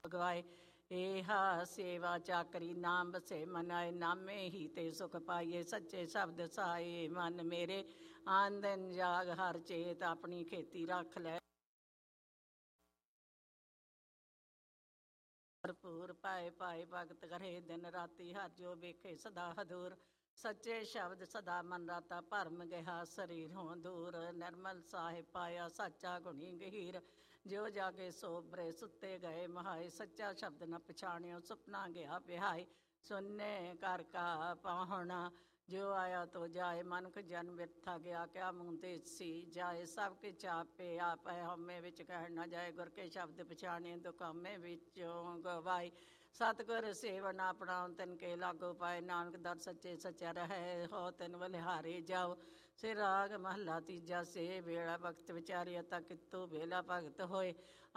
ਗਵਾਏ। ਇਹਾ ਸੇਵਾ ਚਾਕਰੀ ਨਾਮ ਬਸੇ ਮਨਾਏ, ਨਾਮੇ ਹੀ ਤੇ ਸੁਖ ਪਾਈਏ। ਸੱਚੇ ਸ਼ਬਦ ਸਾਏ ਮਨ ਮੇਰੇ, ਆਂਦਨ ਜਾਗ ਹਰ ਚੇਤ, ਆਪਣੀ ਖੇਤੀ ਰੱਖ ਲੈ ਭਰਪੂਰ। ਪਾਏ ਪਾਏ ਭਗਤ ਕਰੇ ਦਿਨ ਰਾਤੀ, ਹਰ ਜੋ ਵੇਖੇ ਸਦਾ ਹਦੂਰ। ਸੱਚੇ ਸ਼ਬਦ ਸਦਾ ਮਨ ਰਾਤਾ, ਭਰਮ ਗਿਆ ਸਰੀਰ ਹੋਂ ਦੂਰ। ਨਿਰਮਲ ਸਾਹਿਬ ਪਾਇਆ ਸਾਚਾ ਗੁਣੀ ਗਹੀਰ, ਜਿਉ ਜਾਗੇ ਸੋਬਰੇ ਸੁੱਤੇ ਗਏ ਮਹਾਏ। ਸੱਚਾ ਸ਼ਬਦ ਨ ਪਛਾਣਿਓ, ਸੁਪਨਾ ਗਿਆ ਵਿਹਾਏ। ਸੁਨਨੇ ਘਰ ਕਾ ਪਾਹੁਣਾ, ਜੋ ਆਇਆ ਤੋ ਜਾਏ। ਮਨੁੱਖ ਜਨਮ ਬਿਰਥਾ ਗਿਆ, ਕਿਆ ਮੂੰਹ ਦੇਸੀ ਜਾਏ। ਸਭ ਕੇ ਚਾਪੇ ਆਪੈ, ਹਉਮੈ ਵਿੱਚ ਕਹਿਣ ਨਾ ਜਾਏ। ਗੁਰ ਕੇ ਸ਼ਬਦ ਪਛਾਣੇ, ਦੁਖ ਹਉਮੈ ਵਿੱਚੋਂ ਗਵਾਏ। ਸਤਿਗੁਰ ਸੇਵਨ ਆਪਣਾ, ਤਿਨ ਕੇ ਲਾਗੋ ਪਾਏ। ਨਾਨਕ ਦਰ ਸੱਚੇ ਸੱਚਾ ਰਹੈ, ਹੋ ਤਿਨ ਬਲਿਹਾਰੇ ਜਾਓ। ਸਿਰ ਰਾਗ ਮਹੱਲਾ ਤੀਜਾ। ਸੇ ਵੇਲਾ ਭਗਤ ਵਿਚਾਰਿਆ, ਤਾ ਕਿਤੋਂ ਵੇਲਾ ਭਗਤ ਹੋਏ।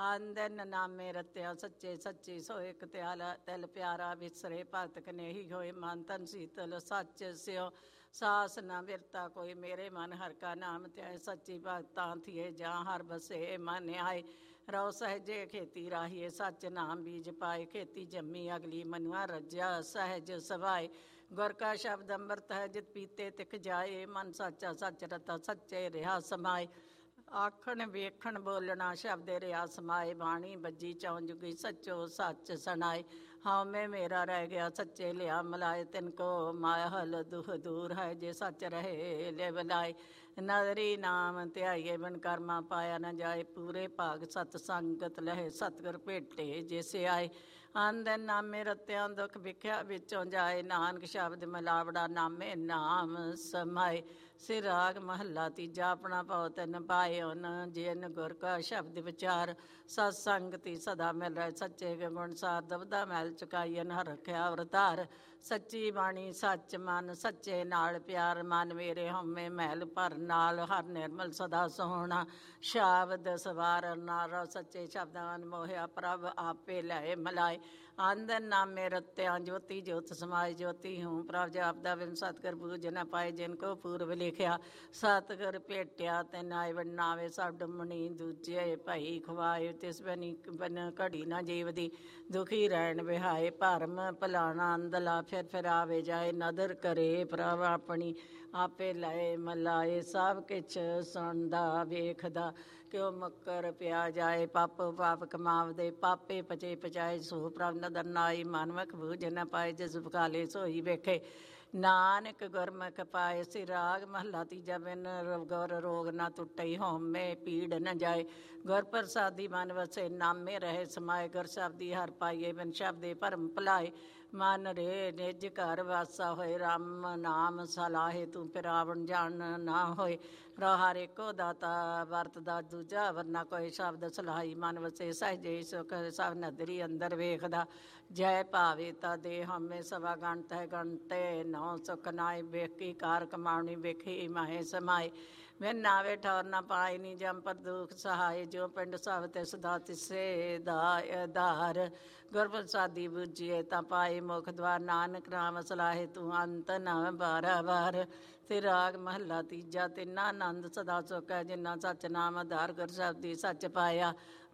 ਆਂਦਨ ਨਾਮੇ ਰਤਿਆ, ਸੱਚੇ ਸੱਚੀ ਸੋਏ। ਇਕ ਤਿਲ ਪਿਆਰਾ ਵਿਸਰੇ, ਭਗਤ ਕਨੇਹੀ ਹੋਏ। ਮਨ ਤਨ ਸੀਤਲ ਸੱਚ ਸਿਓ, ਸਾਸ ਨਾ ਬਿਰਤਾ ਕੋਈ। ਮੇਰੇ ਮਨ ਹਰ ਕਾ ਨਾਮ ਧਿਆਏ, ਸੱਚੀ ਭਗਤਾਂ ਥੀਏ। ਜਾਂ ਹਰ ਬਸੇ ਮਨ ਆਏ, ਰਉ ਸਹਿਜੇ ਖੇਤੀ ਰਾਹੀਏ। ਸੱਚ ਨਾਮ ਬੀਜ ਪਾਏ, ਖੇਤੀ ਜੰਮੀ ਅਗਲੀ। ਮਨੁਆ ਰਜਿਆ ਸਹਿਜ ਸਵਾਏ। ਗੁਰ ਕਾ ਸ਼ਬਦ ਅੰਮ੍ਰਿਤ ਹੈ, ਜਿਤ ਪੀਤੇ ਤਿਖ ਜਾਏ। ਮਨ ਸਾਚਾ ਸੱਚ ਰਤਾ, ਸੱਚੇ ਰਿਹਾ ਸਮਾਏ। ਆਖਣ ਵੇਖਣ ਬੋਲਣਾ, ਸ਼ਬਦੇ ਰਿਹਾ ਸਮਾਏ। ਬਾਣੀ ਬੱਜੀ ਚੌਂ ਜੁਗੀ, ਸੱਚੋ ਸੱਚ ਸੁਣਾਏ। ਹਉਮੈ ਮੇਰਾ ਰਹਿ ਗਿਆ, ਸੱਚੇ ਲਿਆ ਮਿਲਾਏ। ਤਿਨ ਕੋ ਮਾਹਲ ਦੁਖ ਦੂਰ ਹੈ, ਜੇ ਸੱਚ ਰਹੇ ਲੈ ਬਲਾਏ। ਨਦਰੀ ਨਾਮ ਧਿਆਈਏ, ਬਿਨ ਕਰਮਾ ਪਾਇਆ ਨਾ ਜਾਏ। ਪੂਰੇ ਭਾਗ ਸਤ ਸੰਗਤ ਲਹੇ, ਸਤਿਗੁਰ ਭੇਟੇ ਜਿਸੇ ਆਏ। ਆਂਦਨ ਨਾਮੇ ਰਤਿਆਂ, ਦੁਖ ਵਿਖਿਆ ਵਿੱਚੋਂ ਜਾਏ। ਨਾਨਕ ਸ਼ਬਦ ਮਿਲਾਵੜਾ, ਨਾਮੇ ਨਾਮ ਸਮਾਏ। ਸਿਰ ਰਾਗ ਮਹੱਲਾ ਤੀਜਾ। ਆਪਣਾ ਭਉ ਤਿਨ ਪਾਏ ਉਨ, ਜਿਨ ਗੁਰ ਕਾ ਸ਼ਬਦ ਵਿਚਾਰ। ਸਤ ਸੰਗਤੀ ਸਦਾ ਮਿਲ ਰਹੇ, ਸੱਚੇ ਕੇ ਗੁਣ ਸਾਰ। ਦਬਦਾ ਮੈਲ ਚੁਕਾਈਨ, ਹਰ ਰਖਿਆ ਅਵਤਾਰ। ਸੱਚੀ ਬਾਣੀ ਸੱਚ ਮਨ, ਸੱਚੇ ਨਾਲ ਪਿਆਰ। ਮਨ ਮੇਰੇ ਹਉਮੈ ਮੈਲ ਭਰ ਨਾਲ, ਹਰ ਨਿਰਮਲ ਸਦਾ ਸੋਹਣਾ। ਸ਼ਬਦ ਸਵਾਰ ਨਾਰ, ਸੱਚੇ ਸ਼ਬਦਾਂ ਮਨ ਮੋਹਿਆ। ਪ੍ਰਭ ਆਪੇ ਲੈ ਮਿਲਾਏ। ਆਂਦਨ ਨਾਮੇ ਰਤਿਆਂ, ਜੋਤੀ ਜੋਤ ਸਮਾਏ। ਜੋਤੀ ਹੂੰ ਪ੍ਰਭ ਜਾਪਦਾ, ਬਿਨ ਸਤਿਗੁਰ ਬੂਝ ਨ ਪਾਏ। ਜਿਨ ਕੋ ਪੂਰਬ ਲਿਖਿਆ, ਸਤਿਗੁਰ ਭੇਟਿਆ। ਤਿਨ ਆਏ ਵਡਨਾਵੇ, ਸਭ ਡੁੰਮਣੀ ਦੂਜੇ ਭਈ ਖਵਾਏ। ਤਿਸ ਬਿਨ ਘੜੀ ਨਾ ਜੀਵਦੀ, ਦੁਖੀ ਰਹਿਣ ਵਿਹਾਏ। ਭਰਮ ਭਲਾਣਾ ਅੰਦਲਾ, ਫਿਰ ਆਵੇ ਜਾਏ। ਨਦਰ ਕਰੇ ਪ੍ਰਭ ਆਪਣੀ, ਆਪੇ ਲਏ ਮਲਾਏ। ਸਭ ਕਿਛ ਸੁਣਦਾ ਵੇਖਦਾ, ਕਿਉ ਮੁੱਕਰ ਪਿਆ ਜਾਏ। ਪਾਪੋ ਪਾਪ ਕਮਾਵਦੇ, ਪਾਪੇ ਪਚੇ ਪਚਾਏ। ਸੋ ਪ੍ਰਭ ਨਦਰ ਨਾਈ, ਮਨਮੁਖ ਬੂਝ ਨ ਪਾਏ। ਜਿਸ ਬਕਾਲੇ ਸੋਈ ਵੇਖੇ, ਨਾਨਕ ਗੁਰਮੁਖ ਪਾਏ। ਸਿਰ ਰਾਗ ਮਹੱਲਾ ਤੀਜਾ। ਬਿਨ ਗੁਰ ਰੋਗ ਨਾ ਟੁੱਟਈ, ਹਉਮੈ ਪੀੜ ਨ ਜਾਏ। ਗੁਰ ਪ੍ਰਸਾਦੀ ਮਨ ਵਸੇ, ਨਾਮੇ ਰਹੇ ਸਮਾਏ। ਗੁਰ ਸ਼ਬਦੀ ਹਰ ਪਾਈਏ, ਬਿਨ ਸ਼ਬਦੇ ਭਰਮ ਭੁਲਾਏ। ਮਨ ਰੇ ਨਿਜ ਘਰ ਵਾਸਾ ਹੋਏ, ਰਾਮ ਨਾਮ ਸਲਾਹੇ। ਤੂੰ ਫਿਰਾਵਣ ਜਾਣ ਨਾ ਹੋਏ। ਹਰ ਏਕੋ ਦਾਤਾ ਵਰਤਦਾ, ਦੂਜਾ ਵਰਨਾ ਕੋਈ। ਸ਼ਬਦ ਸਲਾਹੀ ਮਨ ਵਸੇ, ਸਹਿਜੇ ਸੁਖ ਸਭ ਨਦਰੀ ਅੰਦਰ ਵੇਖਦਾ। ਜੈ ਭਾਵੇ ਤਾ ਦੇ, ਹਉਮੈ ਸਵਾ ਗਣਤ ਹੈ। ਗਣਤੇ ਨੌ ਸੁਖ ਨਾਏ। ਵੇਖੀ ਕਾਰ ਕਮਾਉਣੀ, ਵੇਖੀ ਮਾਹੇ ਸਮਾਏ। ਬਿਨ ਨਾਵੇ ਠੌਰ ਨਾ ਪਾਏ ਨੀ, ਜਮ ਪਰ ਦੁਖ ਸਹਾਏ। ਜੋ ਪਿੰਡ ਸਭ ਤਿਸ ਦਾ, ਤਿਸੇ ਦਾ ਆਧਾਰ। ਗੁਰ ਪ੍ਰਸਾਦੀ ਬੁਝੀਏ, ਤਾਂ ਪਾਏ ਮੁਖ ਦਵਾਰ। ਨਾਨਕ ਨਾਮ ਸਲਾਹੇ, ਤੂੰ ਅੰਤ ਨ ਬਾਰਾਬਾਰ। ਤੇ ਰਾਗ ਮਹੱਲਾ ਤੀਜਾ। ਤਿੰਨਾ ਆਨੰਦ ਸਦਾ ਸੁਖ ਹੈ, ਜਿਨਾ ਸੱਚ ਨਾਮ ਆਧਾਰ। ਗੁਰ ਸ਼ਬਦੀ ਸੱਚ ਪਾਇਆ,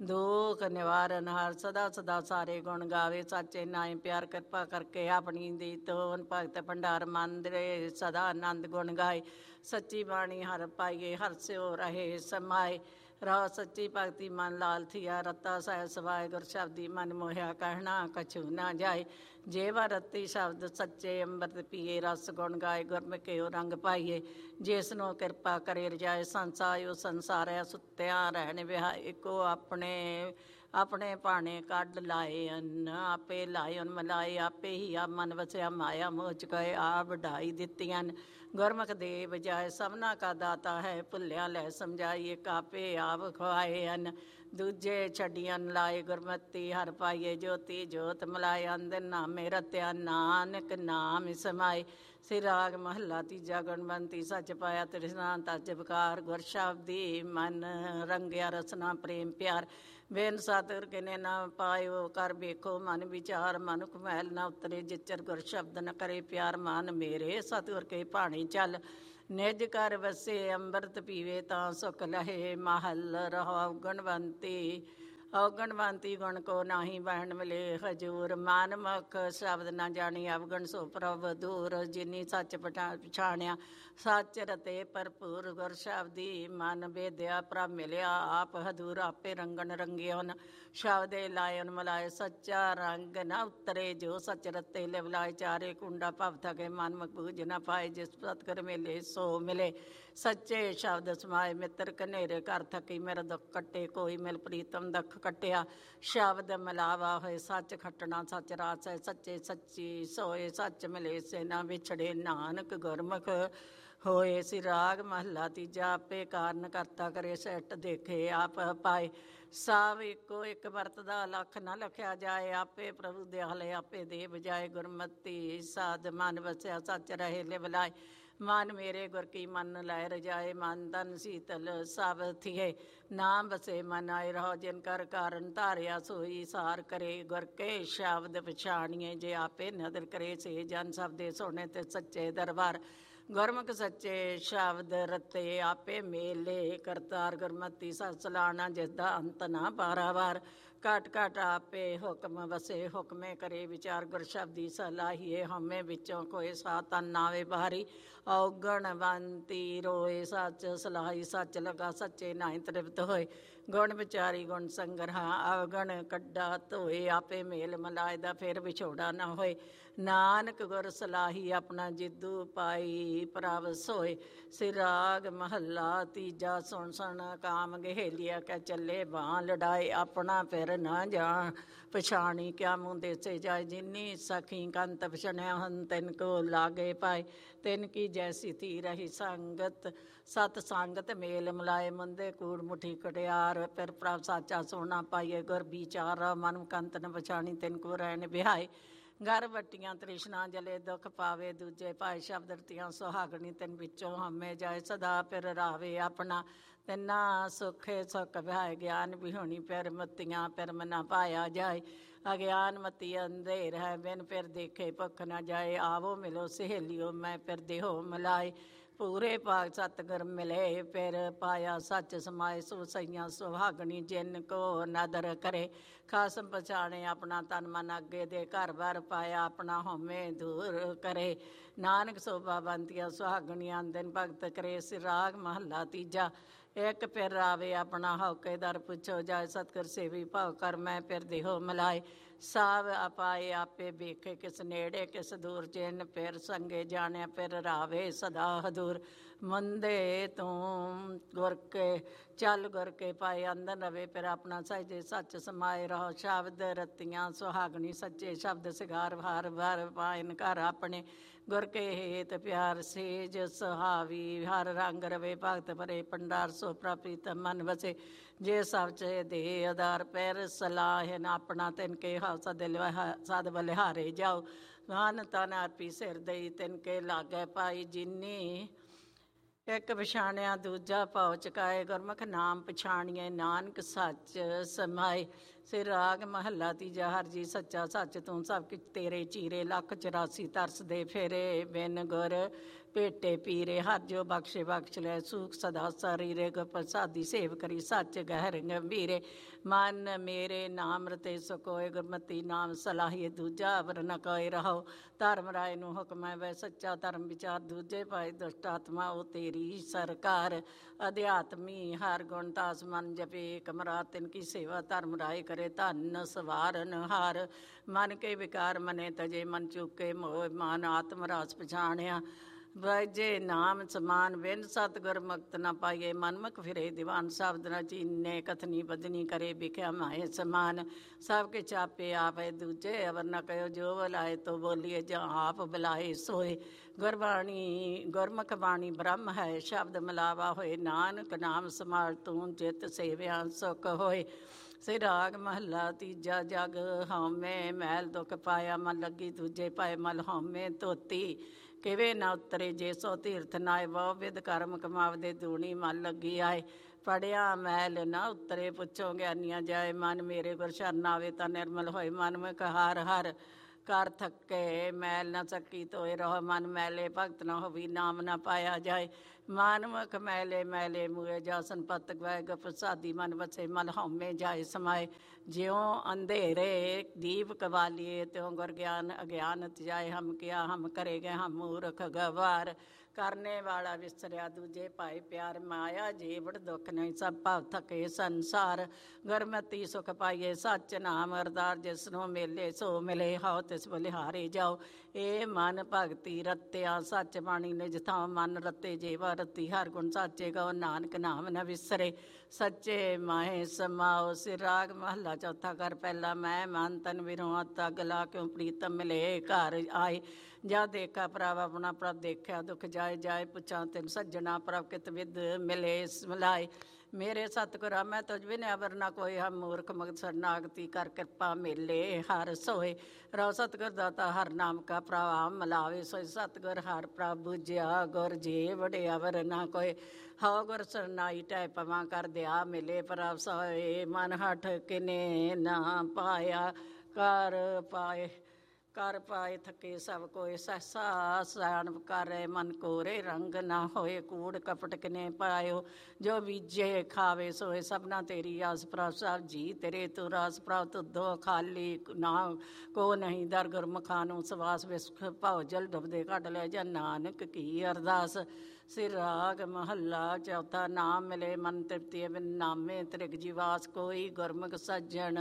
ਦੁਖ ਨਿਵਾਰਨ ਹਾਰ। ਸਦਾ ਸਦਾ ਸਾਰੇ ਗੁਣ ਗਾਵੇ, ਸਾਚੇ ਨਾਏ ਪਿਆਰ। ਕਿਰਪਾ ਕਰਕੇ ਆਪਣੀ ਦੀ ਤੋਨ, ਭਗਤ ਭੰਡਾਰ ਮੰਦਰੇ ਸਦਾ ਆਨੰਦ ਗੁਣ ਗਾਏ। ਸੱਚੀ ਬਾਣੀ ਹਰ ਪਾਈਏ, ਹਰ ਸਿਓ ਰਹੇ ਸਮਾਏ। ਰਹਾ ਸੱਚੀ ਭਗਤੀ ਮਨ ਲਾਲ ਥੀਆ, ਰਤਾ ਸਹਿ ਸਵਾਏ। ਗੁਰ ਸ਼ਬਦੀ ਮਨ ਮੋਹਿਆ, ਕਹਿਣਾ ਕਛੂ ਨਾ ਜਾਏ। ਜੇਵਾ ਰਤੀ ਸ਼ਬਦ ਸੱਚੇ, ਅੰਮ੍ਰਿਤ ਪੀਏ ਰਸ ਗੁਣ ਗਾਏ। ਗੁਰਮੁਖਿਓ ਰੰਗ ਪਾਈਏ, ਜਿਸ ਨੂੰ ਕਿਰਪਾ ਕਰੇ ਰਜਾਏ। ਸੰਸਾਰਿਓ ਸੰਸਾਰਿਆ, ਸੁੱਤਿਆਂ ਰਹਿਣ ਵਿਹਾਏ। ਇੱਕੋ ਆਪਣੇ ਆਪਣੇ ਭਾਣੇ ਕੱਢ ਲਾਏ ਅੰਨ, ਆਪੇ ਲਾਏ ਉਨ ਮਲਾਏ। ਆਪੇ ਹੀ ਆ ਮਨ ਵਸਿਆ, ਮਾਇਆ ਮੋਹ ਚੁਕਾਏ। ਆ ਵਡਾਈ ਦਿੱਤੀਆਂ ਗੁਰਮੁਖ ਦੇ ਬਜਾਏ। ਸਭਨਾ ਕਾ ਦਾਤਾ ਹੈ, ਭੁੱਲਿਆ ਲੈ ਸਮਝਾਈ। ਇੱਕ ਆਪੇ ਆਪ ਖਵਾਏ ਹਨ, ਦੂਜੇ ਛੱਡੀਆਂ ਲਾਏ। ਗੁਰਮਤੀ ਹਰ ਪਾਈਏ, ਜੋਤੀ ਜੋਤ ਮਿਲਾਏ। ਅੰਦਨ ਨਾਮੇ ਰਤਿਆ, ਨਾਨਕ ਨਾਮ ਸਮਾਏ। ਸਿਰ ਰਾਗ ਮਹੱਲਾ ਤੀਜਾ। ਗੁਣਵੰਤੀ ਸੱਚ ਪਾਇਆ, ਤ੍ਰਿਸ਼ਨਾ ਤਜ ਵਿਕਾਰ। ਗੁਰ ਸ਼ਬਦੀ ਮਨ ਰੰਗਿਆ, ਰਸਨਾ ਪ੍ਰੇਮ ਪਿਆਰ। ਬਿਨ ਸਤਿਗੁਰ ਕਿਨੇ ਨਾ ਪਾਇਓ, ਕਰ ਵੇਖੋ ਮਨ ਵਿਚਾਰ। ਮਨੁਖ ਮੈਲ ਨਾ ਉਤਰੇ, ਜਿਚਰ ਗੁਰ ਸ਼ਬਦ ਨ ਕਰੇ ਪਿਆਰ। ਮਨ ਮੇਰੇ ਸਤਿਗੁਰ ਕੇ ਭਾਣੇ ਚੱਲ, ਨਿਜ ਘਰ ਵਸੇ। ਅੰਮ੍ਰਿਤ ਪੀਵੇ ਤਾਂ ਸੁਖ ਲਹੇ, ਮਹਲ ਰਹਾਉ ਗੁਣਵੰਤੀ ਔਗਣਵੰਤੀ ਗੁਣ ਕੋ ਨਾਹੀ ਬਹਿਣ ਮਿਲੇ ਹਜੂਰ। ਮਨ ਮੁਖ ਸ਼ਬਦ ਨਾ ਜਾਣੀ ਅਵਗਣ ਸੋ ਪ੍ਰਭ ਦੂਰ। ਜਿਨੀ ਸੱਚ ਪਛਾਣਿਆ ਸੱਚ ਰਤੇ ਭਰਪੂਰ। ਗੁਰ ਸ਼ਬਦੀ ਮਨ ਵੇਦਿਆ ਪ੍ਰਭ ਮਿਲਿਆ ਆਪ ਹਦੂਰ। ਆਪੇ ਰੰਗਣ ਰੰਗਿਓਨ ਸ਼ਬਦੇ ਲਾਇਨ ਮਲਾਏ। ਸੱਚਾ ਰੰਗ ਨਾ ਉਤਰੇ ਜੋ ਸੱਚ ਰਤੇ ਲਿਵਲਾਏ। ਚਾਰੇ ਕੁੰਡਾ ਭਵ ਥਕੇ ਮਨ ਮੁਖ ਬੂਝ ਨਾ ਪਾਏ। ਜਿਸ ਸਤਿਗੁਰ ਮਿਲੇ ਸੋ ਮਿਲੇ ਸੱਚੇ ਸ਼ਬਦ ਸਮਾਏ। ਮਿੱਤਰ ਕਨੇਰੇ ਘਰ ਥਕੀ ਮੇਰਾ ਦੁੱਖ ਕੱਟੇ। ਕੋਈ ਮਿਲ ਪ੍ਰੀਤਮ ਦੁੱਖ ਕੱਟਿਆ। ਸ਼ਬਦ ਮਿਲਾਵਾ ਹੋਏ ਸੱਚ ਖੱਟਣਾ ਸੱਚ ਰਾਸ ਹੈ। ਸੱਚੇ ਸੱਚੀ ਸੋਏ ਸੱਚ ਮਿਲੇ ਸੇ ਨਾ ਵਿਛੜੇ। ਨਾਨਕ ਗੁਰਮੁਖ ਹੋਏ। ਸੀ ਰਾਗ ਮਹੱਲਾ ਤੀਜਾ। ਆਪੇ ਕਾਰਨ ਕਰਤਾ ਕਰੇ ਸੈਟ ਦੇਖੇ ਆਪ ਪਾਏ। ਸਭ ਇੱਕੋ ਇੱਕ ਵਰਤਦਾ ਲੱਖ ਨਾ ਲਖਿਆ ਜਾਏ। ਆਪੇ ਪ੍ਰਭੂ ਦਿਆਲੇ ਆਪੇ ਦੇ ਬਜਾਏ। ਗੁਰਮਤੀ ਸਾਧ ਮਨ ਵਸਿਆ ਸੱਚ ਰਹੇ ਲਿਵਲਾਏ। ਮਨ ਮੇਰੇ ਗੁਰ ਕੀ ਮਨ ਲੈ ਰਜਾਏ। ਮਨ ਤਨ ਸੀਤਲ ਸਭ ਥੀਏ ਨਾਮ ਵਸੇ ਮਨ ਆਏ ਰਹੋ। ਜਿਨ ਕਰ ਕਾਰਨ ਧਾਰਿਆ ਸੋਈ ਸਾਰ ਕਰੇ। ਗੁਰ ਕੇ ਸ਼ਬਦ ਪਛਾਣੀਏ ਜੇ ਆਪੇ ਨਦਰ ਕਰੇ। ਸੇ ਜਨ ਸਬਦੇ ਸੋਹਣੇ ਤੇ ਸੱਚੇ ਦਰਬਾਰ। ਗੁਰਮੁਖ ਸੱਚੇ ਸ਼ਬਦ ਰਤੇ ਆਪੇ ਮੇਲੇ। ਕਰਤਾਰ ਗੁਰਮਤੀ ਸਤ ਸਲਾਣਾ ਜਿਸ ਦਾ ਅੰਤ ਨਾ ਪਾਰਾਵਾਰ। ਘਟ ਘਟ ਆਪੇ ਹੁਕਮ ਵਸੇ ਹੁਕਮੇ ਕਰੇ ਵਿਚਾਰ। ਗੁਰ ਸ਼ਬਦੀ ਸਲਾਹੀਏ ਹਉਮੈ ਵਿੱਚੋਂ ਕੋਏ ਸਾਤਨ ਨਾਵੇ ਬਾਹਰੀ। ਔਗਣਵੰਤੀ ਰੋਏ ਸੱਚ ਸਲਾਹੀ ਸੱਚ ਲਗਾ। ਸੱਚੇ ਨਾਹੀਂ ਤ੍ਰਿਪਤ ਹੋਏ। ਗੁਣ ਵਿਚਾਰੀ ਗੁਣ ਸੰਗਰਹਾ ਅਵਗਣ ਕੱਢਾ ਧੋਏ। ਆਪੇ ਮੇਲ ਮਲਾਏ ਦਾ ਫਿਰ ਵਿਛੋੜਾ ਨਾ ਹੋਏ। ਨਾਨਕ ਗੁਰ ਸਲਾਹੀ ਆਪਣਾ ਜਿੱਦੂ ਪਾਈ ਪ੍ਰਭ ਸੋਏ। ਸਿਰਾਗ ਮਹੱਲਾ ਤੀਜਾ। ਸੁਣ ਸੁਣ ਕਾਮ ਗਹੇਲਿਆ ਕਹਿ ਚੱਲੇ ਬਾਂਹ ਲੜਾਏ। ਆਪਣਾ ਫਿਰ ਨਾ ਜਾਣ ਪਛਾਣੀ ਕਿਆ ਮੂੰਹ ਦੇਸੇ ਜਾਏ। ਜਿਨੀ ਸਖੀ ਕੰਤ ਪਛਣਿਆ ਹਨ ਤਿਨ ਕੋ ਲਾਗੇ ਪਾਏ। ਤਿਨ ਕੀ ਜੈਸੀ ਥੀ ਰਹੀ ਸੰਗਤ ਸਤ ਸੰਗਤ ਮੇਲ ਮਿਲਾਏ। ਮੁੰਦੇ ਕੂੜ ਮੁਠੀ ਕਟਿਆਰ ਫਿਰ ਪ੍ਰਭ ਸਾਚਾ ਸੋਨਾ ਪਾਈਏ। ਗੁਰ ਵਿਚਾਰ ਮਨ ਕੰਤ ਨ ਪਛਾਣੀ ਤਿਨ ਕੋ ਰਹਿਣ ਬਿਹਾਏ। ਘਰ ਵੱਟੀਆਂ ਤ੍ਰਿਸ਼ਨਾ ਜਲੇ ਦੁੱਖ ਪਾਵੇ। ਦੂਜੇ ਭਾਏ ਸ਼ਬਦ ਰਤੀਆਂ ਸੁਹਾਗਣੀ ਤਿਨ ਵਿੱਚੋਂ ਹਮੇ ਜਾਏ। ਸਦਾ ਫਿਰ ਰਾਵੇ ਆਪਣਾ ਤਿੰਨਾ ਸੁਖੇ ਸੁਖ ਵਿਹਾਏ। ਗਿਆਨ ਵਿਹੂਣੀ ਫਿਰ ਮਤੀਆਂ ਫਿਰ ਮਨਾ ਪਾਇਆ ਜਾਏ। ਅਗਿਆਨ ਮਤੀ ਅੰਧੇਰ ਹੈ ਬਿਨ ਫਿਰ ਦੇਖੇ ਭੁੱਖ ਨਾ ਜਾਏ। ਆਵੋ ਮਿਲੋ ਸਹੇਲਿਓ ਮੈਂ ਫਿਰ ਦੇਹੋ ਮਿਲਾਏ। ਪੂਰੇ ਭਾਗ ਸਤਿਗੁਰ ਮਿਲੇ ਫਿਰ ਪਾਇਆ ਸੱਚ ਸਮਾਏ। ਸੋ ਸਈਆਂ ਸੁਹਾਗਣੀ ਜਿਨ ਕੋ ਨਦਰ ਕਰੇ। ਖਾਸਮ ਪਛਾਣੇ ਆਪਣਾ ਤਨ ਮਨ ਅੱਗੇ ਦੇ ਘਰ ਬਾਰ ਪਾਇਆ। ਆਪਣਾ ਹਉਮੈ ਦੂਰ ਕਰੇ ਨਾਨਕ ਸੋਭਾ ਬੰਤੀਆਂ ਸੁਹਾਗਣੀਆਂ ਦਿਨ ਭਗਤ ਕਰੇ। ਸਿਰਾਗ ਮਹੱਲਾ ਤੀਜਾ। ਇੱਕ ਫਿਰ ਆਵੇ ਆਪਣਾ ਹਉਕੇ ਦਰ ਪੁੱਛੋ ਜਾਏ। ਸਤਿਗੁਰ ਸੇਵੀ ਭਾਵ ਕਰ ਮੈਂ ਫਿਰ ਦੇਹੋ ਮਿਲਾਏ। ਸਭ ਆਪਾਏ ਆਪੇ ਵੇਖੇ ਕਿਸ ਨੇੜੇ ਕਿਸ ਦੂਰ। ਜਿਨ ਫਿਰ ਸੰਗੇ ਜਾਣਿਆ ਫਿਰ ਰਾਵੇ ਸਦਾ ਹਦੂਰ। ਮੰਦੇ ਤੂੰ ਗੁਰ ਕੇ ਚੱਲ ਗੁਰ ਕੇ ਪਾਏ। ਅੰਦਰ ਰਵੇ ਫਿਰ ਆਪਣਾ ਸਹਿਜੇ ਸੱਚ ਸਮਾਏ ਰਹੋ। ਸ਼ਬਦ ਰਤੀਆਂ ਸੁਹਾਗਣੀ ਸੱਚੇ ਸ਼ਬਦ ਸਿਗਾਰ ਵਾਰ ਵਾਰ ਪਾਇਨ ਘਰ ਆਪਣੇ। ਗੁਰ ਕੇ ਹੇਤ ਪਿਆਰ ਸੇਜ ਸੁਹਾਵੀ ਹਰ ਰੰਗ ਰਵੇ। ਭਗਤ ਭਰੇ ਭੰਡਾਰ ਸੋ ਪ੍ਰਾਪਿਤ ਮਨ ਵਸੇ। ਜੇ ਸਭ ਚੇ ਦੇ ਆਧਾਰ ਪੈਰ ਸਲਾਹਨ ਆਪਣਾ ਤਿਨ ਕੇ ਹਾਸਾ ਦਿਲ ਸਦ ਬਲਿਹਾਰੇ ਜਾਓ। ਮਨ ਤਨ ਅਰਪੀ ਸਿਰ ਦਈ ਤਿਨ ਕੇ ਲਾਗੇ ਪਾਈ। ਜਿਨੀ ਇੱਕ ਪਛਾਣਿਆ ਦੂਜਾ ਭਾਉ ਚੁਕਾਏ। ਗੁਰਮੁਖ ਨਾਮ ਪਛਾਣੀਏ ਨਾਨਕ ਸੱਚ ਸਮਾਏ। ਸਿਰ ਰਾਗ ਮਹੱਲਾ ਤੀਜਾ। ਹਰ ਜੀ ਸੱਚਾ ਸੱਚ ਤੂੰ ਸਭ ਕਿਛ ਤੇਰੇ ਚੀਰੇ। ਲੱਖ 84 ਤਰਸਦੇ ਫੇਰੇ ਬਿਨ ਗੁਰ ਭੇਟੇ ਪੀਰੇ। ਹਰ ਜੋ ਬਖਸ਼ੇ ਬਖਸ਼ ਲੈ ਸੂਖ ਸਦਾ ਸਰੀਰੇ। ਗੁਰ ਪ੍ਰਸਾਦੀ ਸੇਵ ਕਰੀ ਸੱਚ ਗਹਿਰ ਗੰਭੀਰੇ। ਮਨ ਮੇਰੇ ਨਾਮ ਰਤੇ ਸਕੋਏ। ਗੁਰਮਤੀ ਨਾਮ ਸਲਾਹੀਏ ਦੂਜਾ ਅਵਰ ਨ ਕੋਏ ਰਹੋ। ਧਰਮ ਰਾਏ ਨੂੰ ਹੁਕਮ ਹੈ ਵੈ ਸੱਚਾ ਧਰਮ ਵਿਚਾਰ। ਦੂਜੇ ਪਾਏ ਦੁਸ਼ਟ ਆਤਮਾ ਉਹ ਤੇਰੀ ਸਰਕਾਰ। ਅਧਿਆਤਮੀ ਹਰ ਗੁਣ ਤਾਸ ਮਨ ਜਪੇ। ਕਮਰਾ ਤਿਨ ਕੀ ਸੇਵਾ ਧਰਮ ਰਾਏ ਕਰੇ। ਧਨ ਸਵਾਰਨ ਹਾਰ ਮਨ ਕੇ ਵਿਕਾਰ ਮਨੇ ਤਜੇ। ਮਨ ਚੁੱਕੇ ਮੋਹ ਮਾਨ ਆਤਮ ਰਾਸ ਪਛਾਣਿਆ। ਵਜੇ ਨਾਮ ਸਮਾਨ ਬਿਨ ਸਤਿਗੁਰ ਮੁਕਤ ਨਾ ਪਾਈਏ। ਮਨਮੁਖ ਫਿਰੇ ਦੀਵਾਨ ਸ਼ਬਦ ਨ ਚੀਨੇ। ਕਥਨੀ ਬਦਨੀ ਕਰੇ ਵਿਖਿਆ ਮਾਏ ਸਮਾਨ। ਸਭ ਕੇ ਚਾਪੇ ਆਪੇ ਦੂਜੇ ਅਵਰ ਨ ਕਹਿਓ। ਜੋ ਬੁਲਾਏ ਤੋ ਬੋਲੀਏ ਜਾਂ ਆਪ ਬੁਲਾਏ ਸੋਏ। ਗੁਰਬਾਣੀ ਗੁਰਮੁਖ ਬਾਣੀ ਬ੍ਰਹਮ ਹੈ ਸ਼ਬਦ ਮਿਲਾਵਾ ਹੋਏ। ਨਾਨਕ ਨਾਮ ਸਮਾਲ ਤੂੰ ਜਿਤ ਸੇਵਿਆ ਸੁਖ ਹੋਏ। ਸਿਰਾਗ ਮਹੱਲਾ ਤੀਜਾ। ਜਗ ਹਉਮੈ ਮੈਲ ਦੁਖ ਪਾਇਆ। ਮਨ ਲੱਗੀ ਦੂਜੇ ਪਾਏ ਮਲ ਹਉਮੈ ਧੋਤੀ। ਕਿਵੇਂ ਨਾ ਉਤਰੇ ਜੇ ਸੋ ਤੀਰਥ ਨਾਏ। ਬਹੁ ਵਿਧ ਕਰਮ ਕਮਾਵਦੇ ਦੂਣੀ ਮਨ ਲੱਗੀ ਆਏ। ਪੜਿਆ ਮੈਲ ਨਾ ਉਤਰੇ ਪੁੱਛੋ ਗਿਆਨੀਆਂ ਜਾਏ। ਮਨ ਮੇਰੇ ਗੁਰ ਸ਼ਰਨ ਆਵੇ ਤਾਂ ਨਿਰਮਲ ਹੋਏ। ਮਨ ਮੁਖ ਹਰ ਹਰ ਕਰ ਥੱਕੇ ਮੈਲ ਨਾ ਸਕੀ ਤੋਏ ਰਹੋ ਮਨ ਮੈਲੇ ਭਗਤ ਨਾ ਹੋਵੀ ਨਾਮ ਨਾ ਪਾਇਆ ਜਾਏ ਮਨ ਮੁਖ ਮੈਲੇ ਮੈਲੇ ਮੂਏ ਜਾਸਨ ਪਤ ਗਵਾਏ ਗ ਪ੍ਰਸਾਦੀ ਮਨ ਵਸੇ ਮਲ ਹਉਮੈ ਜਾਏ ਸਮਾਏ ਜਿਉਂ ਅੰਧੇਰੇ ਦੀਪ ਕਵਾਲੀਏ ਤਿਉਂ ਗੁਰ ਗਿਆਨ ਅਗਿਆਨਤ ਜਾਏ ਹਮ ਕਿਆ ਹਮ ਕਰੇ ਗਏ ਹਮ ਮੂਰਖ ਗਵਾਰ ਕਰਨੇ ਵਾਲਾ ਵਿਸਰਿਆ ਦੂਜੇ ਭਾਈ ਪਿਆਰ ਮਾਇਆ ਜੀਵੜ ਦੁੱਖ ਨਹੀਂ ਸਭ ਭਾਵ ਥਕੇ ਸੰਸਾਰ ਗੁਰਮਤੀ ਸੁਖ ਪਾਈਏ ਸੱਚ ਨਾਮ ਅਰਦਾਸ ਜਿਸ ਨੂੰ ਮੇਲੇ ਸੋ ਮਿਲੇ ਹਉ ਤਿਸ ਬਲਿਹਾਰੇ ਜਾਓ ਇਹ ਮਨ ਭਗਤੀ ਰਤਿਆ ਸੱਚ ਬਾਣੀ ਨਿਜ ਥਾਂ ਮਨ ਰਤੇ ਜੀਵਾ ਰਤੀ ਹਰ ਗੁਣ ਸਾਚੇ ਗਉ ਨਾਨਕ ਨਾਮ ਨ ਵਿਸਰੇ ਸੱਚੇ ਮਾਹੇ ਸਮਾਓ ਸਿਰ ਰਾਗ ਮਹੱਲਾ ਚੌਥਾ ਕਰ ਪਹਿਲਾ ਮੈਂ ਮਨ ਤਨ ਵਿਰੋਂ ਤਗ ਲਾ ਕਿਉਂ ਪ੍ਰੀਤਮ ਮਿਲੇ ਘਰ ਆਏ ਜਾ ਦੇਖਾ ਪ੍ਰਭ ਆਪਣਾ ਪ੍ਰਭ ਦੇਖਿਆ ਦੁਖ ਜਾਏ ਜਾਏ ਪੁੱਛਾਂ ਤੈਨੂੰ ਸੱਜਣਾ ਪ੍ਰਭ ਕਿਤ ਵਿਦ ਮਿਲੇ ਮਿਲਾਏ ਮੇਰੇ ਸਤਿਗੁਰਾਂ ਮੈਂ ਤੁਝ ਬਿਨ ਅਵਰ ਨਾ ਕੋਈ ਹਮ ਮੂਰਖ ਮਗਤ ਸਰਨਾਗਤੀ ਕਰ ਕਿਰਪਾ ਮੇਲੇ ਹਰ ਸੋਏ ਰੋ ਸਤਿਗੁਰ ਦਾਤਾ ਹਰ ਨਾਮ ਕਾ ਪ੍ਰਭਾਵ ਮਲਾਵੇ ਸੋਏ ਸਤਿਗੁਰ ਹਰ ਪ੍ਰਭ ਬੁਝਿਆ ਗੁਰ ਜੀ ਵਡੇ ਅਵਰ ਨਾ ਕੋਈ ਹਉ ਗੁਰ ਸਰਨਾਈ ਟੈ ਪਵਾਂ ਕਰ ਦਿਆ ਮਿਲੇ ਪ੍ਰਭ ਸੋਏ ਮਨ ਹਠ ਕਿਨੇ ਨਾ ਪਾਇਆ ਕਰ ਪਾਏ ਥਕੇ ਸਭ ਕੋਏ ਸਹਸਾ ਸਿਆਣਪ ਕਰੇ ਮਨ ਕੋਰੇ ਰੰਗ ਨਾ ਹੋਏ ਕੂੜ ਕਪਟ ਕਿਨੇ ਪਾਇਓ ਜੋ ਬੀਜੇ ਖਾਵੇ ਸੋਏ ਸਭਨਾ ਤੇਰੀ ਆਸ ਪ੍ਰਭ ਸਭ ਜੀ ਤੇਰੇ ਤੂੰ ਰਾਸ ਪ੍ਰਭ ਤੁਧੋ ਖਾਲੀ ਨਾ ਕੋ ਨਹੀਂ ਦਰ ਗੁਰਮੁਖਾਂ ਨੂੰ ਸਵਾਸ ਵਿਸਖ ਭਉ ਜਲ ਡੁੱਬਦੇ ਕੱਢ ਲੈ ਜਾਂ ਨਾਨਕ ਕੀ ਅਰਦਾਸ ਸਿਰ ਰਾਗ ਮਹੱਲਾ ਚੌਥਾ ਨਾਮ ਮਿਲੇ ਮਨ ਤ੍ਰਿਪਤੀ ਬਿਨ ਨਾਮੇ ਤ੍ਰਿਗ ਜੀਵਾਸ ਕੋਈ ਗੁਰਮੁਖ ਸੱਜਣ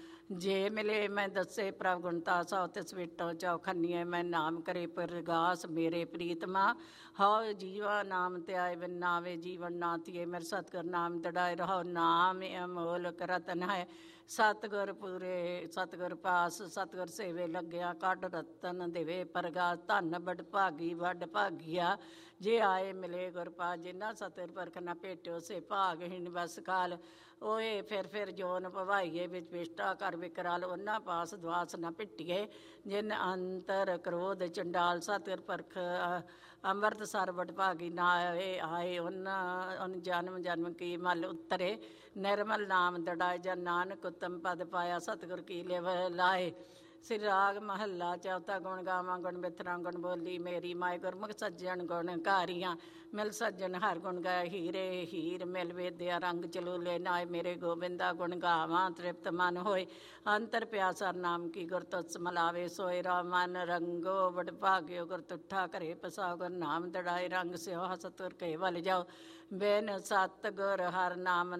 ਜੇ ਮਿਲੇ ਮੈਂ ਦੱਸੇ ਪ੍ਰਭ ਗੁਣਤਾ ਸੋ ਤਿਸ ਵਿਟੋ ਚੌਖੰਨੀਏ ਮੈਂ ਨਾਮ ਕਰੇ ਪ੍ਰਗਾਸ ਮੇਰੇ ਪ੍ਰੀਤਮਾ ਹਉ ਜੀਵਾ ਨਾਮ ਤੇ ਆਏ ਬਿਨ ਨਾਵੇ ਜੀਵਨ ਨਾ ਥੀਏ ਮੇਰੇ ਸਤਿਗੁਰ ਨਾਮ ਦੜਾਏ ਰਹੋ ਨਾਮ ਅਮੋਲਕ ਰਤਨ ਹੈ ਸਤਿਗੁਰ ਪੂਰੇ ਸਤਿਗੁਰ ਪਾਸ ਸਤਿਗੁਰ ਸੇਵੇ ਲੱਗਿਆ ਕੱਢ ਰਤਨ ਦੇਵੇ ਪ੍ਰਗਾਸ ਧੰਨ ਬੜ ਭਾਗੀ ਵੱਡ ਭਾਗੀਆ ਜੇ ਆਏ ਮਿਲੇ ਗੁਰ ਪਾ ਜਿਨ੍ਹਾਂ ਸਤਿਗੁਰ ਪਰਖ ਨਾ ਭੇਟਿਓ ਸੇ ਭਾਗਹੀਣ ਬਸ ਕਾਲ ਓਏ ਫਿਰ ਜੋਨ ਭਵਾਈਏ ਵਿੱਚ ਵਿਸ਼ਟਾ ਕਰ ਵਿਕਰਾਲ ਉਹਨਾਂ ਪਾਸ ਦਵਾਸ ਨਾ ਪਿੱਟੀਏ ਜਿਨ ਅੰਤਰ ਕ੍ਰੋਧ ਚੰਡਾਲ ਸਤਿਗੁਰ ਪਰਖ ਅੰਮ੍ਰਿਤ ਸਰ ਵਡ ਭਾਗੀ ਨਾ ਆਏ ਉਹਨਾਂ ਜਨਮ ਜਨਮ ਕੀ ਮਲ ਉਤਰੇ ਨਿਰਮਲ ਨਾਮ ਦੜਾਏ ਜਨ ਨਾਨਕ ਉਤਮ ਪਦ ਪਾਇਆ ਸਤਿਗੁਰ ਕੀ ਲਿਵ ਲਾਏ ਸਿਰ ਰਾਗ ਮਹੱਲਾ ਚੌਥਾ ਗੁਣ ਗਾਵਾਂ ਗੁਣ ਬਿਥਰਾ ਗੁਣ ਬੋਲੀ ਮੇਰੀ ਮਾਏ ਗੁਰਮੁਖ ਸੱਜਣ ਗੁਣ ਘਾਰੀਆਂ ਮਿਲ ਸੱਜਣ ਹਰ ਗੁਣ ਗਾਏ ਹੀਰੇ ਹੀਰ ਮਿਲ ਵੇਦਿਆ ਰੰਗ ਚਲੂਲੇ ਨਾਏ ਮੇਰੇ ਗੋਬਿੰਦਾ ਗੁਣ ਗਾਵਾਂ ਤ੍ਰਿਪਤ ਮਨ ਹੋਏ ਅੰਤਰ ਪਿਆਸਰ ਨਾਮ ਕੀ ਗੁਰ ਤੁਸ ਮਲਾਵੇ ਸੋਏ ਰਾ ਮਨ ਰੰਗੋ ਵਡ ਭਾਗਿਓ ਗੁਰ ਤੁਠਾ ਘਰੇ ਪਸਾ ਗੁਰ ਨਾਮ ਦੜਾਏ ਰੰਗ ਸਿਓ ਹਸਤੁਰ ਕੇ ਵਲ ਜਾਓ ਬਿਨ ਸਤਿਗੁਰ ਹਰ ਨਾਮ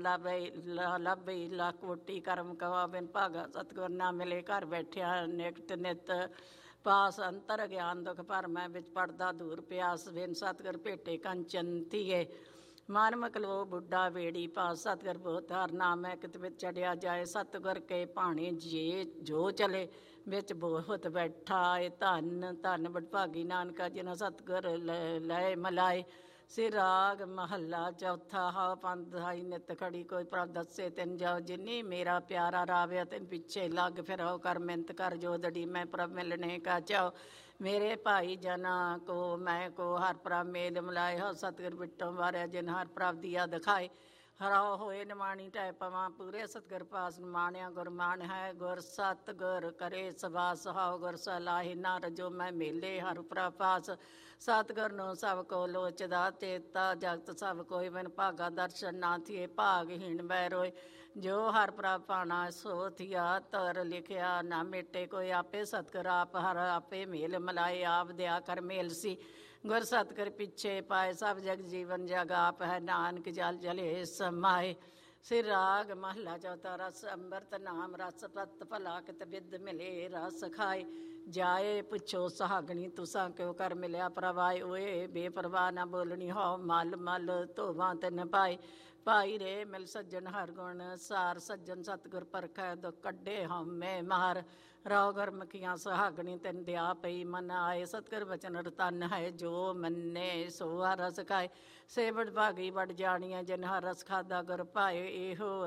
ਲੱਭਈ ਲੱਖ ਕੋਟੀ ਕਰਮ ਕਵਾ ਬਿਨ ਭਾਗਾ ਸਤਿਗੁਰ ਨਾ ਮਿਲੇ ਘਰ ਬੈਠਿਆ ਨਿਕਟ ਨਿਤ ਪਾਸ ਅੰਤਰ ਗਿਆਨ ਦੁਖ ਭਰਮੈ ਵਿੱਚ ਪੜਦਾ ਦੂਰ ਪਿਆਸ ਬਿਨ ਸਤਿਗੁਰ ਭੇਟੇ ਕੰਚਨ ਧੀਏ ਮਨ ਮਕਲੋ ਬੁੱਢਾ ਵੇੜੀ ਪਾਸ ਸਤਿਗੁਰ ਬਹੁਤ ਹਰ ਨਾਮ ਹੈ ਕਿਤ ਵਿੱਚ ਚੜਿਆ ਜਾਏ ਸਤਿਗੁਰ ਕੇ ਭਾਣੇ ਜੇ ਜੋ ਚਲੇ ਵਿੱਚ ਬਹੁਤ ਬੈਠਾ ਏ ਧੰਨ ਧੰਨ ਬਡਭਾਗੀ ਨਾਨਕਾ ਜਿਨ੍ਹਾਂ ਸਤਿਗੁਰ ਲੈ ਮਲਾਏ ਸਿਰ ਰਾਗ ਮਹੱਲਾ ਚੌਥਾ ਹਾ ਪੰਧਾਈ ਨਿਤ ਖੜੀ ਕੋਈ ਪ੍ਰਭ ਦੱਸੇ ਤੈਨ ਜਾਓ ਜਿਨੀ ਮੇਰਾ ਪਿਆਰਾ ਰਾਵਿਆ ਤੈਨ ਪਿੱਛੇ ਲੱਗ ਫਿਰ ਹੋ ਕਰ ਮਿਹਨਤ ਕਰ ਜੋ ਦੜੀ ਮੈਂ ਪ੍ਰਭ ਮਿਲਣੇ ਕਾ ਚਾਓ ਮੇਰੇ ਭਾਈ ਜਨਾ ਕੋ ਮੈਂ ਕੋ ਹਰ ਪ੍ਰਭ ਮੇਲ ਮਿਲਾਏ ਹੋ ਸਤਿਗੁਰ ਬਿਟੋਂ ਵਾਰਿਆ ਜਿਨ ਹਰ ਪ੍ਰਭ ਦੀਆ ਦਿਖਾਏ ਹਰਾ ਹੋਏ ਨਿਮਾਣੀ ਟੈ ਪਵਾਂ ਪੂਰੇ ਸਤਿਗੁਰ ਪਾਸ ਨਿਮਾਣਿਆ ਗੁਰਮਾਨ ਹੈ ਗੁਰ ਸਤਿਗੁਰ ਕਰੇ ਸਵਾਸ ਹਾਉ ਗੁਰ ਸਲਾਹੀ ਨਾ ਰਜੋ ਮੈਂ ਮੇਲੇ ਹਰ ਪ੍ਰਭ ਪਾਸ ਸਤਿਗੁਰ ਨੂੰ ਸਭ ਕੋ ਲੋਚਦਾ ਚੇਤਾ ਜਗਤ ਸਭ ਕੋਈ ਬਿਨ ਭਾਗਾ ਦਰਸ਼ਨ ਨਾ ਥੀਏ ਭਾਗਹੀਣ ਬੈ ਰੋਏ ਜੋ ਹਰ ਪ੍ਰਭ ਪਾਣਾ ਸੋ ਥੀਆ ਤਰ ਲਿਖਿਆ ਨਾ ਮਿਟੇ ਕੋਈ ਆਪੇ ਸਤਿਗੁਰ ਆਪ ਹਰ ਆਪੇ ਮੇਲ ਮਲਾਏ ਆਪ ਦਿਆ ਕਰ ਮੇਲ ਸੀ ਗੁਰ ਸਤਿਗੁਰ ਪਿੱਛੇ ਪਾਏ ਸਭ ਜਗ ਜੀਵਨ ਜਗ ਆਪ ਹੈ ਨਾਨਕ ਜਲ ਜਲੇ ਸਮਾਏ ਸਿਰ ਰਾਗ ਮਹੱਲਾ ਚੌਥਾ ਰਸ ਅੰਮ੍ਰਿਤ ਨਾਮ ਰਸ ਪਤ ਭਲਾ ਕਿਤ ਬਿਦ ਮਿਲੇ ਰਸ ਖਾਏ ਜਾਏ ਪੁੱਛੋ ਸੁਹਾਗਣੀ ਤੁਸਾਂ ਕਿਉ ਕਰ ਮਿਲਿਆ ਪ੍ਰਵਾਏ ਓਏ ਬੇਪਰਵਾਹ ਨਾ ਬੋਲਣੀ ਹੋ ਮਲ ਮਲ ਧੋਵਾਂ ਤੈਨ ਪਾਏ ਭਾਈ ਰੇ ਮਿਲ ਸੱਜਣ ਹਰ ਗੁਣ ਸਾਰ ਸੱਜਣ ਸਤਿਗੁਰ ਪਰਖੈ ਦੁਖ ਕੱਢੇ ਹਉਮੈ ਮਾਰ ਰੋ ਗੁਰਮੁਖੀਆਂ ਸੁਹਾਗਣੀ ਤੈਨ ਦਿਆ ਪਈ ਮਨ ਆਏ ਸਤਿਗੁਰ ਬਚਨ ਰਤਨ ਹੈ ਜੋ ਮੰਨੇ ਸੋ ਹਰ ਰਸ ਖਾਏ ਸੇ ਬੜ ਭਾਗੀ ਬੜ ਜਾਣੀਆਂ ਜਿਨ ਹਰ ਰਸ ਖਾਦਾ ਗੁਰ ਭਾਏ ਇਹੋ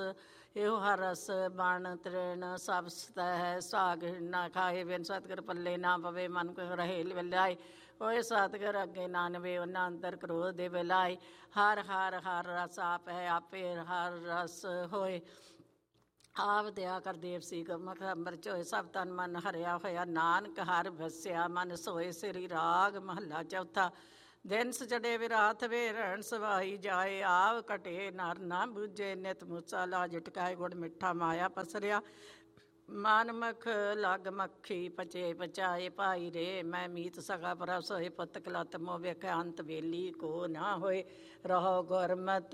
ਹਰ ਰਸ ਬਣ ਤ੍ਰਿਣ ਸਭ ਸਤੈ ਹੈ ਸਾਗ ਨਾ ਖਾਏ ਬਿਨ ਸਤਿਗੁਰ ਪੱਲੇ ਨਾ ਪਵੇ ਮਨ ਕੋ ਰਹੇ ਵਿਲਾਏ ਓਏ ਸਤਿਗੁਰ ਅੱਗੇ ਨਾਨਵੇ ਉਹਨਾਂ ਅੰਦਰ ਕ੍ਰੋਧ ਦੇ ਵਿਲਾਏ ਹਰ ਰਸ ਆਪ ਹੈ ਆਪੇ ਹਰ ਰਸ ਹੋਏ ਆਪ ਦਿਆ ਕਰ ਦੇਵ ਸੀ ਗੁਰਮੁਖ ਅੰਮ੍ਰਿਤ ਹੋਏ ਸਭ ਤਨ ਮਨ ਹਰਿਆ ਹੋਇਆ ਨਾਨਕ ਹਰ ਵਸਿਆ ਮਨ ਸੋਏ ਸ੍ਰੀ ਰਾਗ ਮਹੱਲਾ ਚੌਥਾ। ਦਿਨ ਸਜੜੇ ਵਿਰਾਤ ਵੇ ਰਹਿਣ ਸਵਾਈ ਜਾਏ ਆਵ ਘਟੇ ਨਰ ਨਾ ਬੂਝੇ ਨਿਤ ਮੂਸਾ ਲਾਜ ਟਕਾਏ ਗੁੜ ਮਿੱਠਾ ਮਾਇਆ ਪਸਰਿਆ ਮਨ ਮਖ ਲਗ ਮੱਖੀ ਪਚੇ ਪਚਾਏ ਭਾਈ ਰੇ ਮੈਂ ਮੀਤ ਸਗਾ ਪਰਸ ਹੋਏ ਪੁੱਤ ਕਲਤ ਮੋ ਵੇਖ ਅੰਤ ਵੇਲੀ ਕੋ ਨਾ ਹੋਏ ਰਹੋ ਗੁਰਮਤ